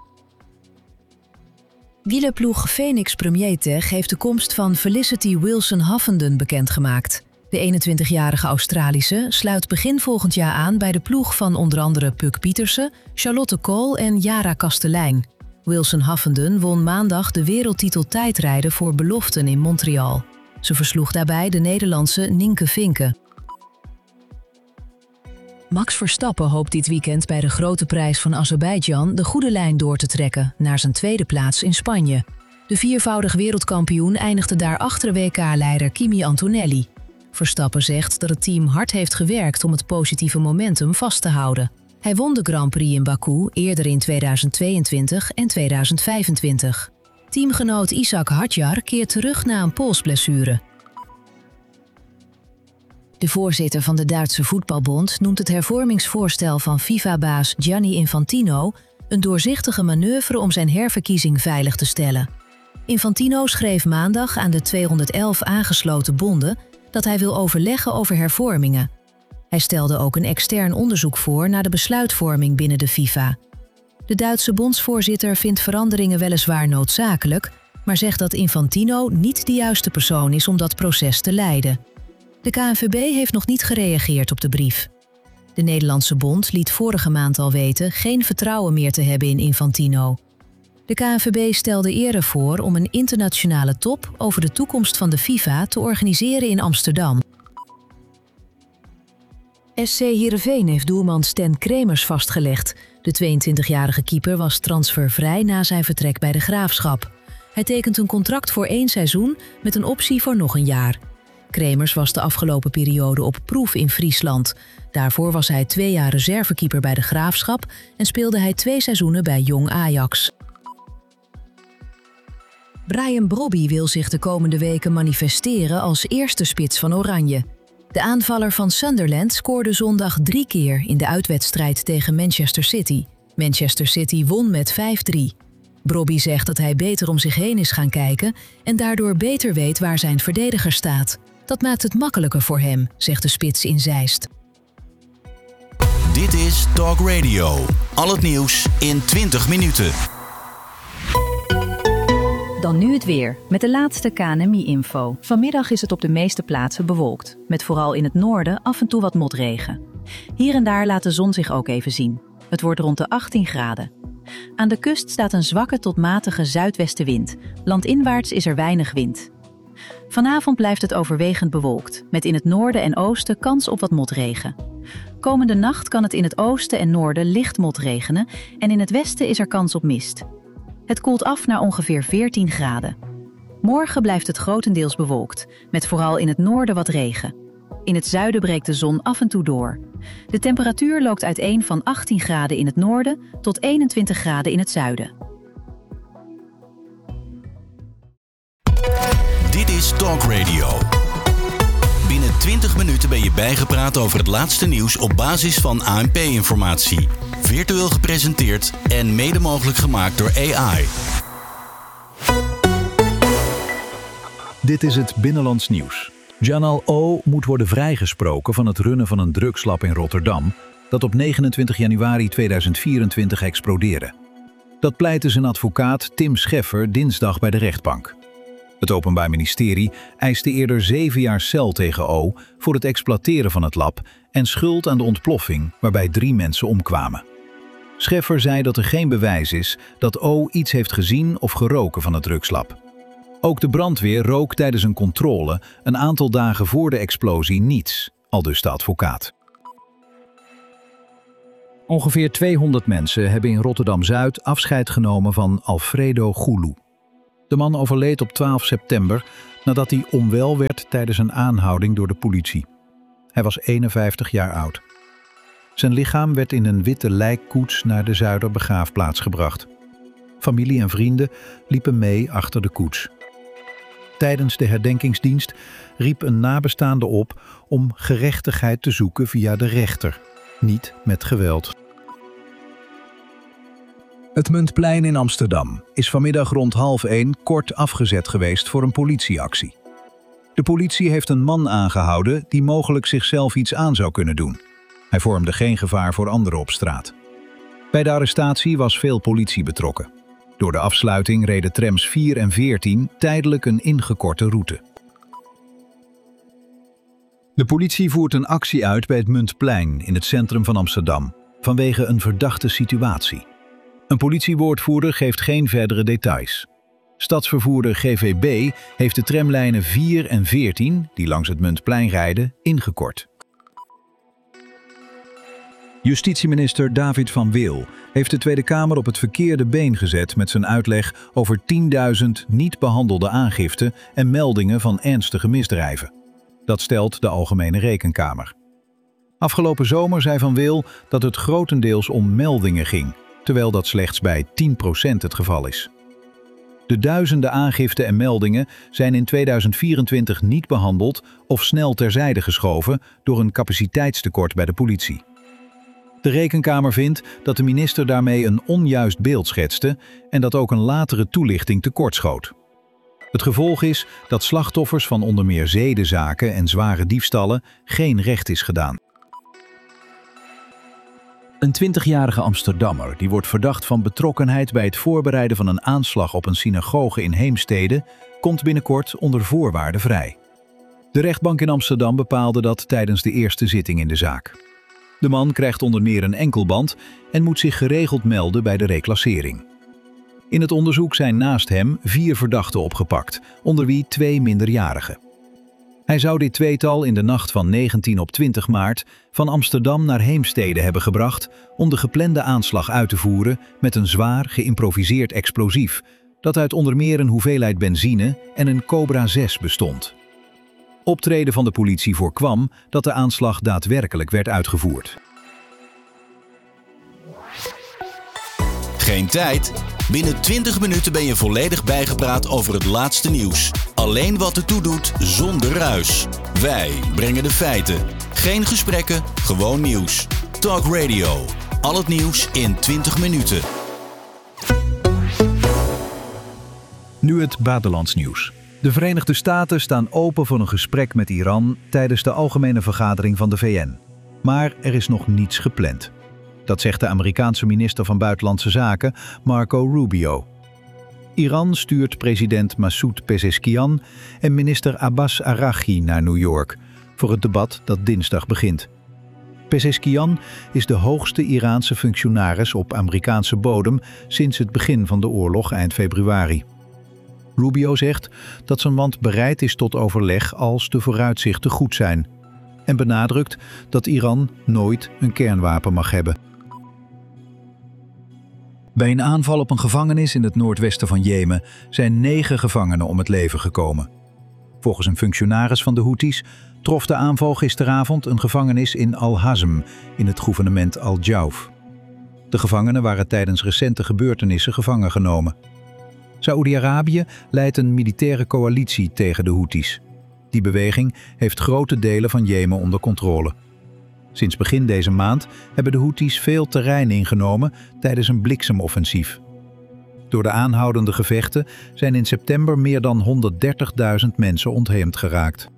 Wielerploeg Phoenix Premier Tech heeft de komst van Felicity Wilson-Huffenden bekendgemaakt. De 21-jarige Australische sluit begin volgend jaar aan bij de ploeg van onder andere Puck Pietersen, Charlotte Kool en Jara Kastelein. Wilson-Huffenden won maandag de wereldtitel tijdrijden voor beloften in Montreal. Ze versloeg daarbij de Nederlandse Nienke Vinken. Max Verstappen hoopt dit weekend bij de Grote Prijs van Azerbeidzjan de goede lijn door te trekken naar zijn tweede plaats in Spanje. De viervoudig wereldkampioen eindigde daar achter WK-leider Kimi Antonelli. Verstappen zegt dat het team hard heeft gewerkt om het positieve momentum vast te houden. Hij won de Grand Prix in Baku eerder in 2022 en 2025. Teamgenoot Ishak Hadjar keert terug na een polsblessure. De voorzitter van de Duitse voetbalbond noemt het hervormingsvoorstel van FIFA-baas Gianni Infantino een doorzichtige manoeuvre om zijn herverkiezing veilig te stellen. Infantino schreef maandag aan de 211 aangesloten bonden dat hij wil overleggen over hervormingen. Hij stelde ook een extern onderzoek voor naar de besluitvorming binnen de FIFA. De Duitse bondsvoorzitter vindt veranderingen weliswaar noodzakelijk, maar zegt dat Infantino niet de juiste persoon is om dat proces te leiden. De KNVB heeft nog niet gereageerd op de brief. De Nederlandse bond liet vorige maand al weten geen vertrouwen meer te hebben in Infantino. De KNVB stelde eerder voor om een internationale top over de toekomst van de FIFA te organiseren in Amsterdam. SC Heerenveen heeft doelman Stan Kremers vastgelegd. De 22-jarige keeper was transfervrij na zijn vertrek bij de Graafschap. Hij tekent een contract voor 1 seizoen met een optie voor nog een jaar. Kremers was de afgelopen periode op proef in Friesland. Daarvoor was hij 2 jaar reservekeeper bij de Graafschap en speelde hij 2 seizoenen bij Jong Ajax. Brian Brobby wil zich de komende weken manifesteren als eerste spits van Oranje. De aanvaller van Sunderland scoorde zondag 3 keer in de uitwedstrijd tegen Manchester City. Manchester City won met 5-3. Brobby zegt dat hij beter om zich heen is gaan kijken en daardoor beter weet waar zijn verdediger staat. Dat maakt het makkelijker voor hem, zegt de spits in Zeist. Dit is Talk Radio. Al het nieuws in 20 minuten. Dan nu het weer, met de laatste KNMI-info. Vanmiddag is het op de meeste plaatsen bewolkt, met vooral in het noorden af en toe wat motregen. Hier en daar laat de zon zich ook even zien. Het wordt rond de 18 graden. Aan de kust staat een zwakke tot matige zuidwestenwind. Landinwaarts is er weinig wind. Vanavond blijft het overwegend bewolkt, met in het noorden en oosten kans op wat motregen. Komende nacht kan het in het oosten en noorden licht motregenen en in het westen is er kans op mist. Het koelt af naar ongeveer 14 graden. Morgen blijft het grotendeels bewolkt, met vooral in het noorden wat regen. In het zuiden breekt de zon af en toe door. De temperatuur loopt uiteen van 18 graden in het noorden tot 21 graden in het zuiden. Dit is Talk Radio. Binnen 20 minuten ben je bijgepraat over het laatste nieuws op basis van ANP-informatie. Virtueel gepresenteerd en mede mogelijk gemaakt door AI. Dit is het Binnenlands Nieuws. Janal O. moet worden vrijgesproken van het runnen van een drugslab in Rotterdam dat op 29 januari 2024 explodeerde. Dat pleitte zijn advocaat Tim Scheffer dinsdag bij de rechtbank. Het Openbaar Ministerie eiste eerder 7 jaar cel tegen O voor het exploiteren van het lab en schuld aan de ontploffing waarbij 3 mensen omkwamen. Scheffer zei dat er geen bewijs is dat O iets heeft gezien of geroken van het drugslab. Ook de brandweer rook tijdens een controle een aantal dagen voor de explosie niets, aldus de advocaat. Ongeveer 200 mensen hebben in Rotterdam-Zuid afscheid genomen van Alfredo Gulu. De man overleed op 12 september nadat hij onwel werd tijdens een aanhouding door de politie. Hij was 51 jaar oud. Zijn lichaam werd in een witte lijkkoets naar de Zuiderbegraafplaats gebracht. Familie en vrienden liepen mee achter de koets. Tijdens de herdenkingsdienst riep een nabestaande op om gerechtigheid te zoeken via de rechter, niet met geweld. Het Muntplein in Amsterdam is vanmiddag rond 12:30 kort afgezet geweest voor een politieactie. De politie heeft een man aangehouden die mogelijk zichzelf iets aan zou kunnen doen. Hij vormde geen gevaar voor anderen op straat. Bij de arrestatie was veel politie betrokken. Door de afsluiting reden trams 4 en 14 tijdelijk een ingekorte route. De politie voert een actie uit bij het Muntplein in het centrum van Amsterdam vanwege een verdachte situatie. Een politiewoordvoerder geeft geen verdere details. Stadsvervoerder GVB heeft de tramlijnen 4 en 14, die langs het Muntplein rijden, ingekort. Justitieminister David van Wil heeft de Tweede Kamer op het verkeerde been gezet met zijn uitleg over 10.000 niet behandelde aangiften en meldingen van ernstige misdrijven. Dat stelt de Algemene Rekenkamer. Afgelopen zomer zei Van Wil dat het grotendeels om meldingen ging, terwijl dat slechts bij 10% het geval is. De duizenden aangiften en meldingen zijn in 2024 niet behandeld of snel terzijde geschoven door een capaciteitstekort bij de politie. De Rekenkamer vindt dat de minister daarmee een onjuist beeld schetste en dat ook een latere toelichting tekortschoot. Het gevolg is dat slachtoffers van onder meer zedenzaken en zware diefstallen geen recht is gedaan. Een 20-jarige Amsterdammer die wordt verdacht van betrokkenheid bij het voorbereiden van een aanslag op een synagoge in Heemstede komt binnenkort onder voorwaarden vrij. De rechtbank in Amsterdam bepaalde dat tijdens de eerste zitting in de zaak. De man krijgt onder meer een enkelband en moet zich geregeld melden bij de reclassering. In het onderzoek zijn naast hem 4 verdachten opgepakt, onder wie 2 minderjarigen. Hij zou dit tweetal in de nacht van 19 op 20 maart van Amsterdam naar Heemstede hebben gebracht om de geplande aanslag uit te voeren met een zwaar geïmproviseerd explosief dat uit onder meer een hoeveelheid benzine en een Cobra 6 bestond. Optreden van de politie voorkwam dat de aanslag daadwerkelijk werd uitgevoerd. Geen tijd? Binnen 20 minuten ben je volledig bijgepraat over het laatste nieuws. Alleen wat ertoe doet, zonder ruis. Wij brengen de feiten. Geen gesprekken, gewoon nieuws. Talk Radio. Al het nieuws in 20 minuten. Nu het buitenlands nieuws. De Verenigde Staten staan open voor een gesprek met Iran tijdens de algemene vergadering van de VN. Maar er is nog niets gepland. Dat zegt de Amerikaanse minister van Buitenlandse Zaken, Marco Rubio. Iran stuurt president Masoud Pezeshkian en minister Abbas Araghchi naar New York voor het debat dat dinsdag begint. Pezeshkian is de hoogste Iraanse functionaris op Amerikaanse bodem sinds het begin van de oorlog eind februari. Rubio zegt dat zijn land bereid is tot overleg als de vooruitzichten goed zijn en benadrukt dat Iran nooit een kernwapen mag hebben. Bij een aanval op een gevangenis in het noordwesten van Jemen zijn 9 gevangenen om het leven gekomen. Volgens een functionaris van de Houthis trof de aanval gisteravond een gevangenis in Al-Hazm in het gouvernement Al-Jauf. De gevangenen waren tijdens recente gebeurtenissen gevangen genomen. Saoedi-Arabië leidt een militaire coalitie tegen de Houthis. Die beweging heeft grote delen van Jemen onder controle. Sinds begin deze maand hebben de Houthis veel terrein ingenomen tijdens een bliksemoffensief. Door de aanhoudende gevechten zijn in september meer dan 130.000 mensen ontheemd geraakt.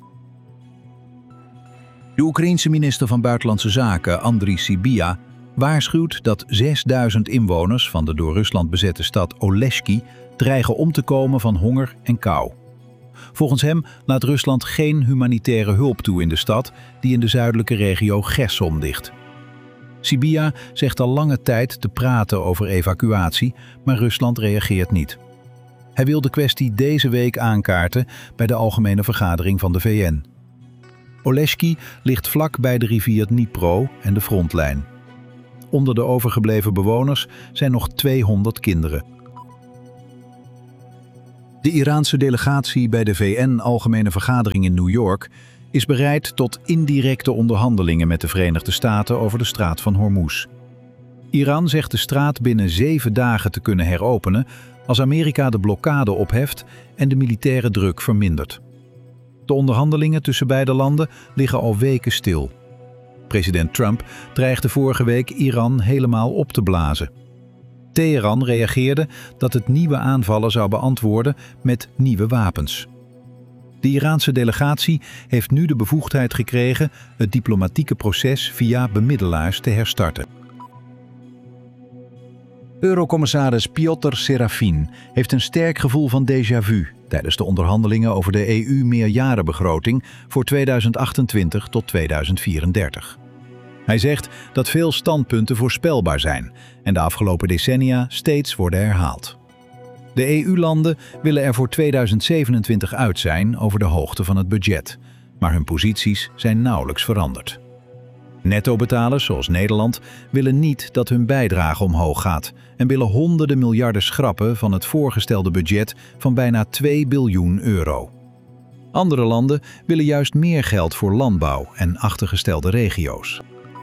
De Oekraïense minister van Buitenlandse Zaken, Andriy Sybiha, waarschuwt dat 6.000 inwoners van de door Rusland bezette stad Oleshki dreigen om te komen van honger en kou. Volgens hem laat Rusland geen humanitaire hulp toe in de stad die in de zuidelijke regio Cherson ligt. Sybiha zegt al lange tijd te praten over evacuatie, maar Rusland reageert niet. Hij wil de kwestie deze week aankaarten bij de Algemene Vergadering van de VN. Oleshki ligt vlak bij de rivier Dnipro en de frontlijn. Onder de overgebleven bewoners zijn nog 200 kinderen. De Iraanse delegatie bij de VN-Algemene Vergadering in New York is bereid tot indirecte onderhandelingen met de Verenigde Staten over de straat van Hormuz. Iran zegt de straat binnen 7 dagen te kunnen heropenen als Amerika de blokkade opheft en de militaire druk vermindert. De onderhandelingen tussen beide landen liggen al weken stil. President Trump dreigde vorige week Iran helemaal op te blazen. Teheran reageerde dat het nieuwe aanvallen zou beantwoorden met nieuwe wapens. De Iraanse delegatie heeft nu de bevoegdheid gekregen het diplomatieke proces via bemiddelaars te herstarten. Eurocommissaris Piotr Serafin heeft een sterk gevoel van déjà vu tijdens de onderhandelingen over de EU-meerjarenbegroting voor 2028 tot 2034. Hij zegt dat veel standpunten voorspelbaar zijn en de afgelopen decennia steeds worden herhaald. De EU-landen willen er voor 2027 uit zijn over de hoogte van het budget, maar hun posities zijn nauwelijks veranderd. Nettobetalers zoals Nederland willen niet dat hun bijdrage omhoog gaat en willen honderden miljarden schrappen van het voorgestelde budget van bijna 2 biljoen euro. Andere landen willen juist meer geld voor landbouw en achtergestelde regio's.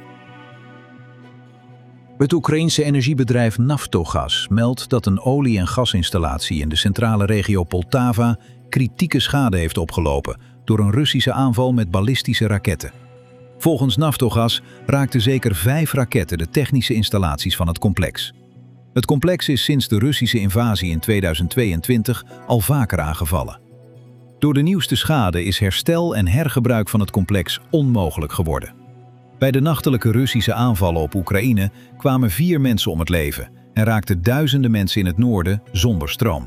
Het Oekraïense energiebedrijf Naftogaz meldt dat een olie- en gasinstallatie in de centrale regio Poltava kritieke schade heeft opgelopen door een Russische aanval met ballistische raketten. Volgens Naftogaz raakten zeker 5 raketten de technische installaties van het complex. Het complex is sinds de Russische invasie in 2022 al vaker aangevallen. Door de nieuwste schade is herstel en hergebruik van het complex onmogelijk geworden. Bij de nachtelijke Russische aanvallen op Oekraïne kwamen 4 mensen om het leven en raakten duizenden mensen in het noorden zonder stroom.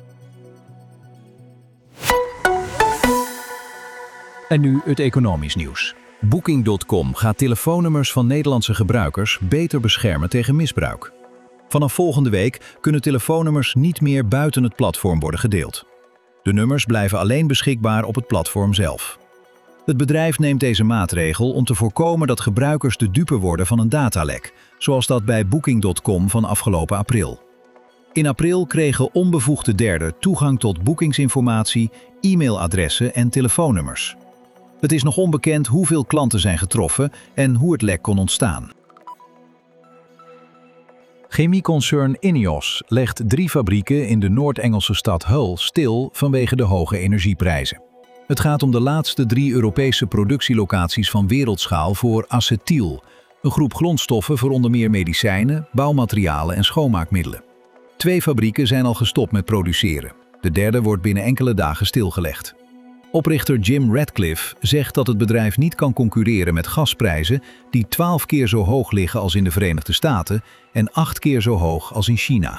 En nu het economisch nieuws. Booking.com gaat telefoonnummers van Nederlandse gebruikers beter beschermen tegen misbruik. Vanaf volgende week kunnen telefoonnummers niet meer buiten het platform worden gedeeld. De nummers blijven alleen beschikbaar op het platform zelf. Het bedrijf neemt deze maatregel om te voorkomen dat gebruikers de dupe worden van een datalek, zoals dat bij Booking.com van afgelopen april. In april kregen onbevoegde derden toegang tot boekingsinformatie, e-mailadressen en telefoonnummers. Het is nog onbekend hoeveel klanten zijn getroffen en hoe het lek kon ontstaan. Chemieconcern INEOS legt 3 fabrieken in de Noord-Engelse stad Hull stil vanwege de hoge energieprijzen. Het gaat om de laatste 3 Europese productielocaties van wereldschaal voor acetyl, een groep grondstoffen voor onder meer medicijnen, bouwmaterialen en schoonmaakmiddelen. 2 fabrieken zijn al gestopt met produceren. De derde wordt binnen enkele dagen stilgelegd. Oprichter Jim Ratcliffe zegt dat het bedrijf niet kan concurreren met gasprijzen die 12 keer zo hoog liggen als in de Verenigde Staten en 8 keer zo hoog als in China.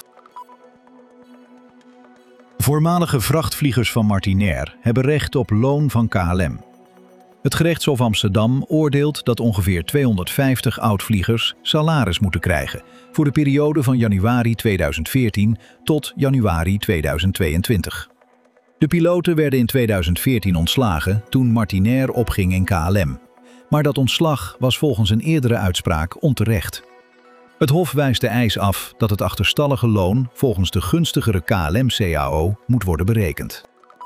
Voormalige vrachtvliegers van Martinair hebben recht op loon van KLM. Het gerechtshof Amsterdam oordeelt dat ongeveer 250 oud-vliegers salaris moeten krijgen voor de periode van januari 2014 tot januari 2022. De piloten werden in 2014 ontslagen toen Martinair opging in KLM. Maar dat ontslag was volgens een eerdere uitspraak onterecht. Het Hof wijst de eis af dat het achterstallige loon volgens de gunstigere KLM-CAO moet worden berekend.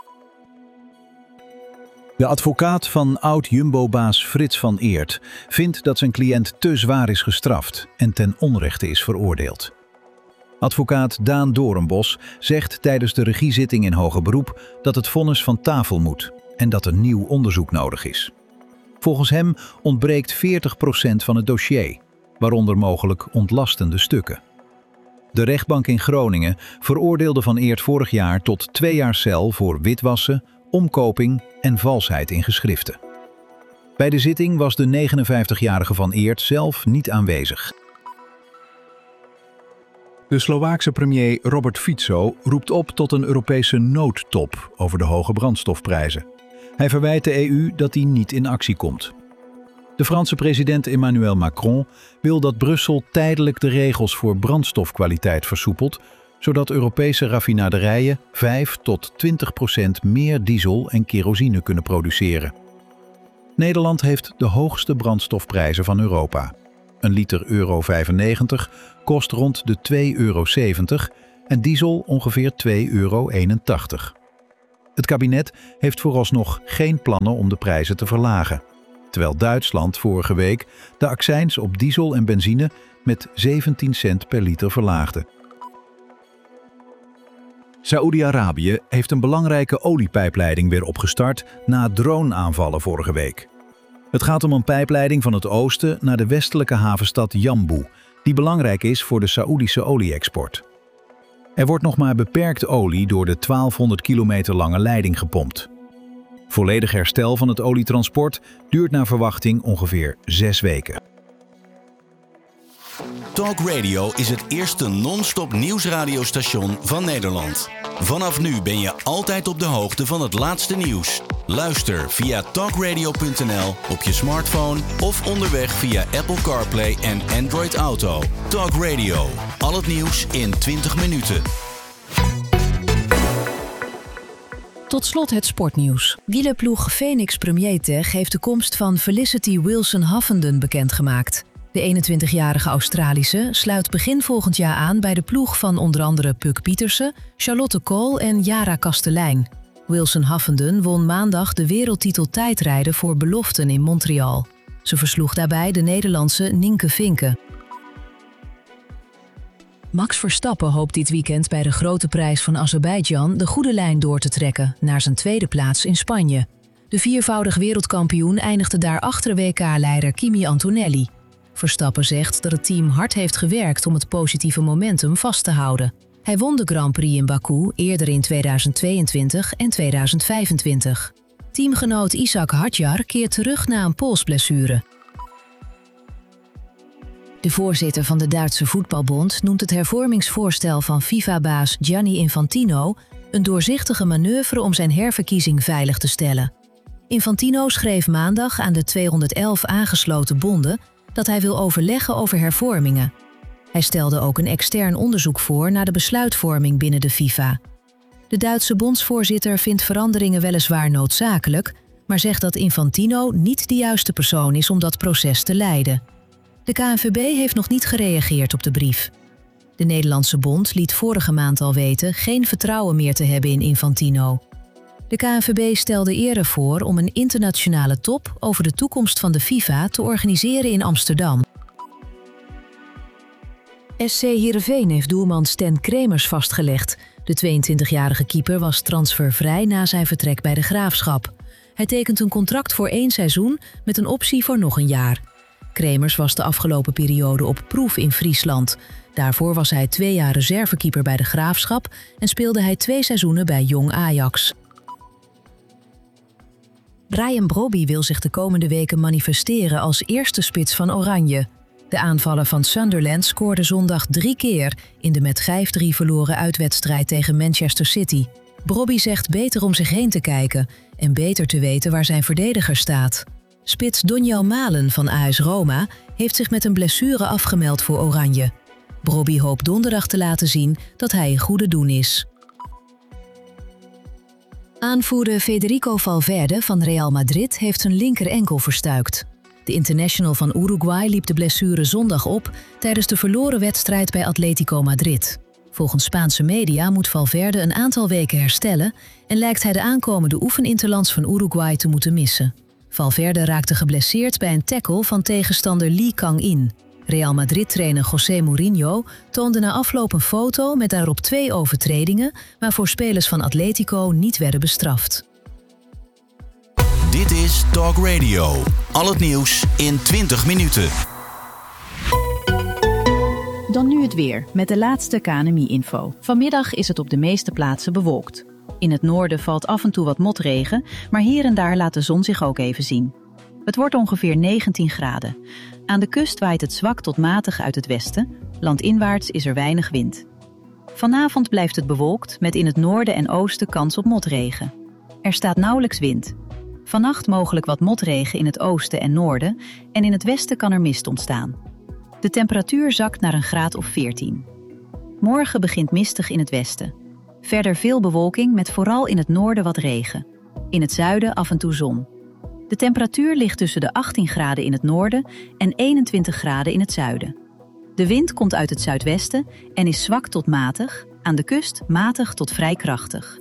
De advocaat van oud-Jumbo-baas Frits van Eert vindt dat zijn cliënt te zwaar is gestraft en ten onrechte is veroordeeld. Advocaat Daan Doornbos zegt tijdens de regiezitting in hoger beroep dat het vonnis van tafel moet en dat een nieuw onderzoek nodig is. Volgens hem ontbreekt 40% van het dossier, waaronder mogelijk ontlastende stukken. De rechtbank in Groningen veroordeelde Van Eert vorig jaar tot 2 jaar cel voor witwassen, omkoping en valsheid in geschriften. Bij de zitting was de 59-jarige Van Eert zelf niet aanwezig. De Slovaakse premier Robert Fico roept op tot een Europese noodtop over de hoge brandstofprijzen. Hij verwijt de EU dat die niet in actie komt. De Franse president Emmanuel Macron wil dat Brussel tijdelijk de regels voor brandstofkwaliteit versoepelt, zodat Europese raffinaderijen 5 tot 20% meer diesel en kerosine kunnen produceren. Nederland heeft de hoogste brandstofprijzen van Europa. Een liter euro 95 kost rond de €2,70 en diesel ongeveer €2,81. Het kabinet heeft vooralsnog geen plannen om de prijzen te verlagen, terwijl Duitsland vorige week de accijns op diesel en benzine met 17 cent per liter verlaagde. Saoedi-Arabië heeft een belangrijke oliepijpleiding weer opgestart na drone-aanvallen vorige week. Het gaat om een pijpleiding van het oosten naar de westelijke havenstad Yanbu, die belangrijk is voor de Saoedische olie-export. Er wordt nog maar beperkt olie door de 1200 kilometer lange leiding gepompt. Volledig herstel van het olietransport duurt naar verwachting ongeveer 6 weken. Talk Radio is het eerste non-stop nieuwsradiostation van Nederland. Vanaf nu ben je altijd op de hoogte van het laatste nieuws. Luister via talkradio.nl op je smartphone of onderweg via Apple CarPlay en Android Auto. Talk Radio, al het nieuws in 20 minuten. Tot slot het sportnieuws. Wielerploeg Phoenix Premier Tech heeft de komst van Felicity Wilson-Huffenden bekendgemaakt. De 21-jarige Australische sluit begin volgend jaar aan bij de ploeg van onder andere Puck Pietersen, Charlotte Kool en Jara Kastelein. Wilson-Huffenden won maandag de wereldtitel tijdrijden voor beloften in Montreal. Ze versloeg daarbij de Nederlandse Nienke Vinken. Max Verstappen hoopt dit weekend bij de Grote Prijs van Azerbeidzjan de goede lijn door te trekken naar zijn tweede plaats in Spanje. De viervoudig wereldkampioen eindigde daar achter WK-leider Kimi Antonelli. Verstappen zegt dat het team hard heeft gewerkt om het positieve momentum vast te houden. Hij won de Grand Prix in Baku eerder in 2022 en 2025. Teamgenoot Ishak Hadjar keert terug na een polsblessure. De voorzitter van de Duitse Voetbalbond noemt het hervormingsvoorstel van FIFA-baas Gianni Infantino een doorzichtige manoeuvre om zijn herverkiezing veilig te stellen. Infantino schreef maandag aan de 211 aangesloten bonden dat hij wil overleggen over hervormingen. Hij stelde ook een extern onderzoek voor naar de besluitvorming binnen de FIFA. De Duitse bondsvoorzitter vindt veranderingen weliswaar noodzakelijk, maar zegt dat Infantino niet de juiste persoon is om dat proces te leiden. De KNVB heeft nog niet gereageerd op de brief. De Nederlandse bond liet vorige maand al weten geen vertrouwen meer te hebben in Infantino. De KNVB stelde eerder voor om een internationale top over de toekomst van de FIFA te organiseren in Amsterdam. SC Heerenveen heeft doelman Stan Kremers vastgelegd. De 22-jarige keeper was transfervrij na zijn vertrek bij de Graafschap. Hij tekent een contract voor 1 seizoen met een optie voor nog een jaar. Kremers was de afgelopen periode op proef in Friesland. Daarvoor was hij 2 jaar reservekeeper bij de Graafschap en speelde hij 2 seizoenen bij Jong Ajax. Bryan Brobby wil zich de komende weken manifesteren als eerste spits van Oranje. De aanvaller van Sunderland scoorde zondag 3 keer in de met 5-3 verloren uitwedstrijd tegen Manchester City. Brobby zegt beter om zich heen te kijken en beter te weten waar zijn verdediger staat. Spits Donjel Malen van AS Roma heeft zich met een blessure afgemeld voor Oranje. Brobby hoopt donderdag te laten zien dat hij in goede doen is. Aanvoerder Federico Valverde van Real Madrid heeft zijn linker enkel verstuikt. De international van Uruguay liep de blessure zondag op tijdens de verloren wedstrijd bij Atletico Madrid. Volgens Spaanse media moet Valverde een aantal weken herstellen en lijkt hij de aankomende oefeninterlands van Uruguay te moeten missen. Valverde raakte geblesseerd bij een tackle van tegenstander Lee Kang-in. Real Madrid-trainer José Mourinho toonde na afloop een foto met daarop 2 overtredingen, waarvoor spelers van Atletico niet werden bestraft. Dit is Talk Radio. Al het nieuws in 20 minuten. Dan nu het weer, met de laatste KNMI-info. Vanmiddag is het op de meeste plaatsen bewolkt. In het noorden valt af en toe wat motregen, maar hier en daar laat de zon zich ook even zien. Het wordt ongeveer 19 graden. Aan de kust waait het zwak tot matig uit het westen. Landinwaarts is er weinig wind. Vanavond blijft het bewolkt met in het noorden en oosten kans op motregen. Er staat nauwelijks wind. Vannacht mogelijk wat motregen in het oosten en noorden en in het westen kan er mist ontstaan. De temperatuur zakt naar een graad of 14. Morgen begint mistig in het westen. Verder veel bewolking met vooral in het noorden wat regen. In het zuiden af en toe zon. De temperatuur ligt tussen de 18 graden in het noorden en 21 graden in het zuiden. De wind komt uit het zuidwesten en is zwak tot matig, aan de kust matig tot vrij krachtig.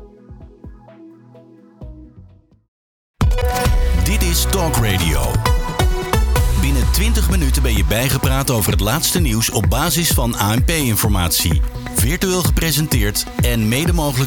Dit is Talk Radio. Binnen 20 minuten ben je bijgepraat over het laatste nieuws op basis van ANP-informatie. Virtueel gepresenteerd en mede mogelijk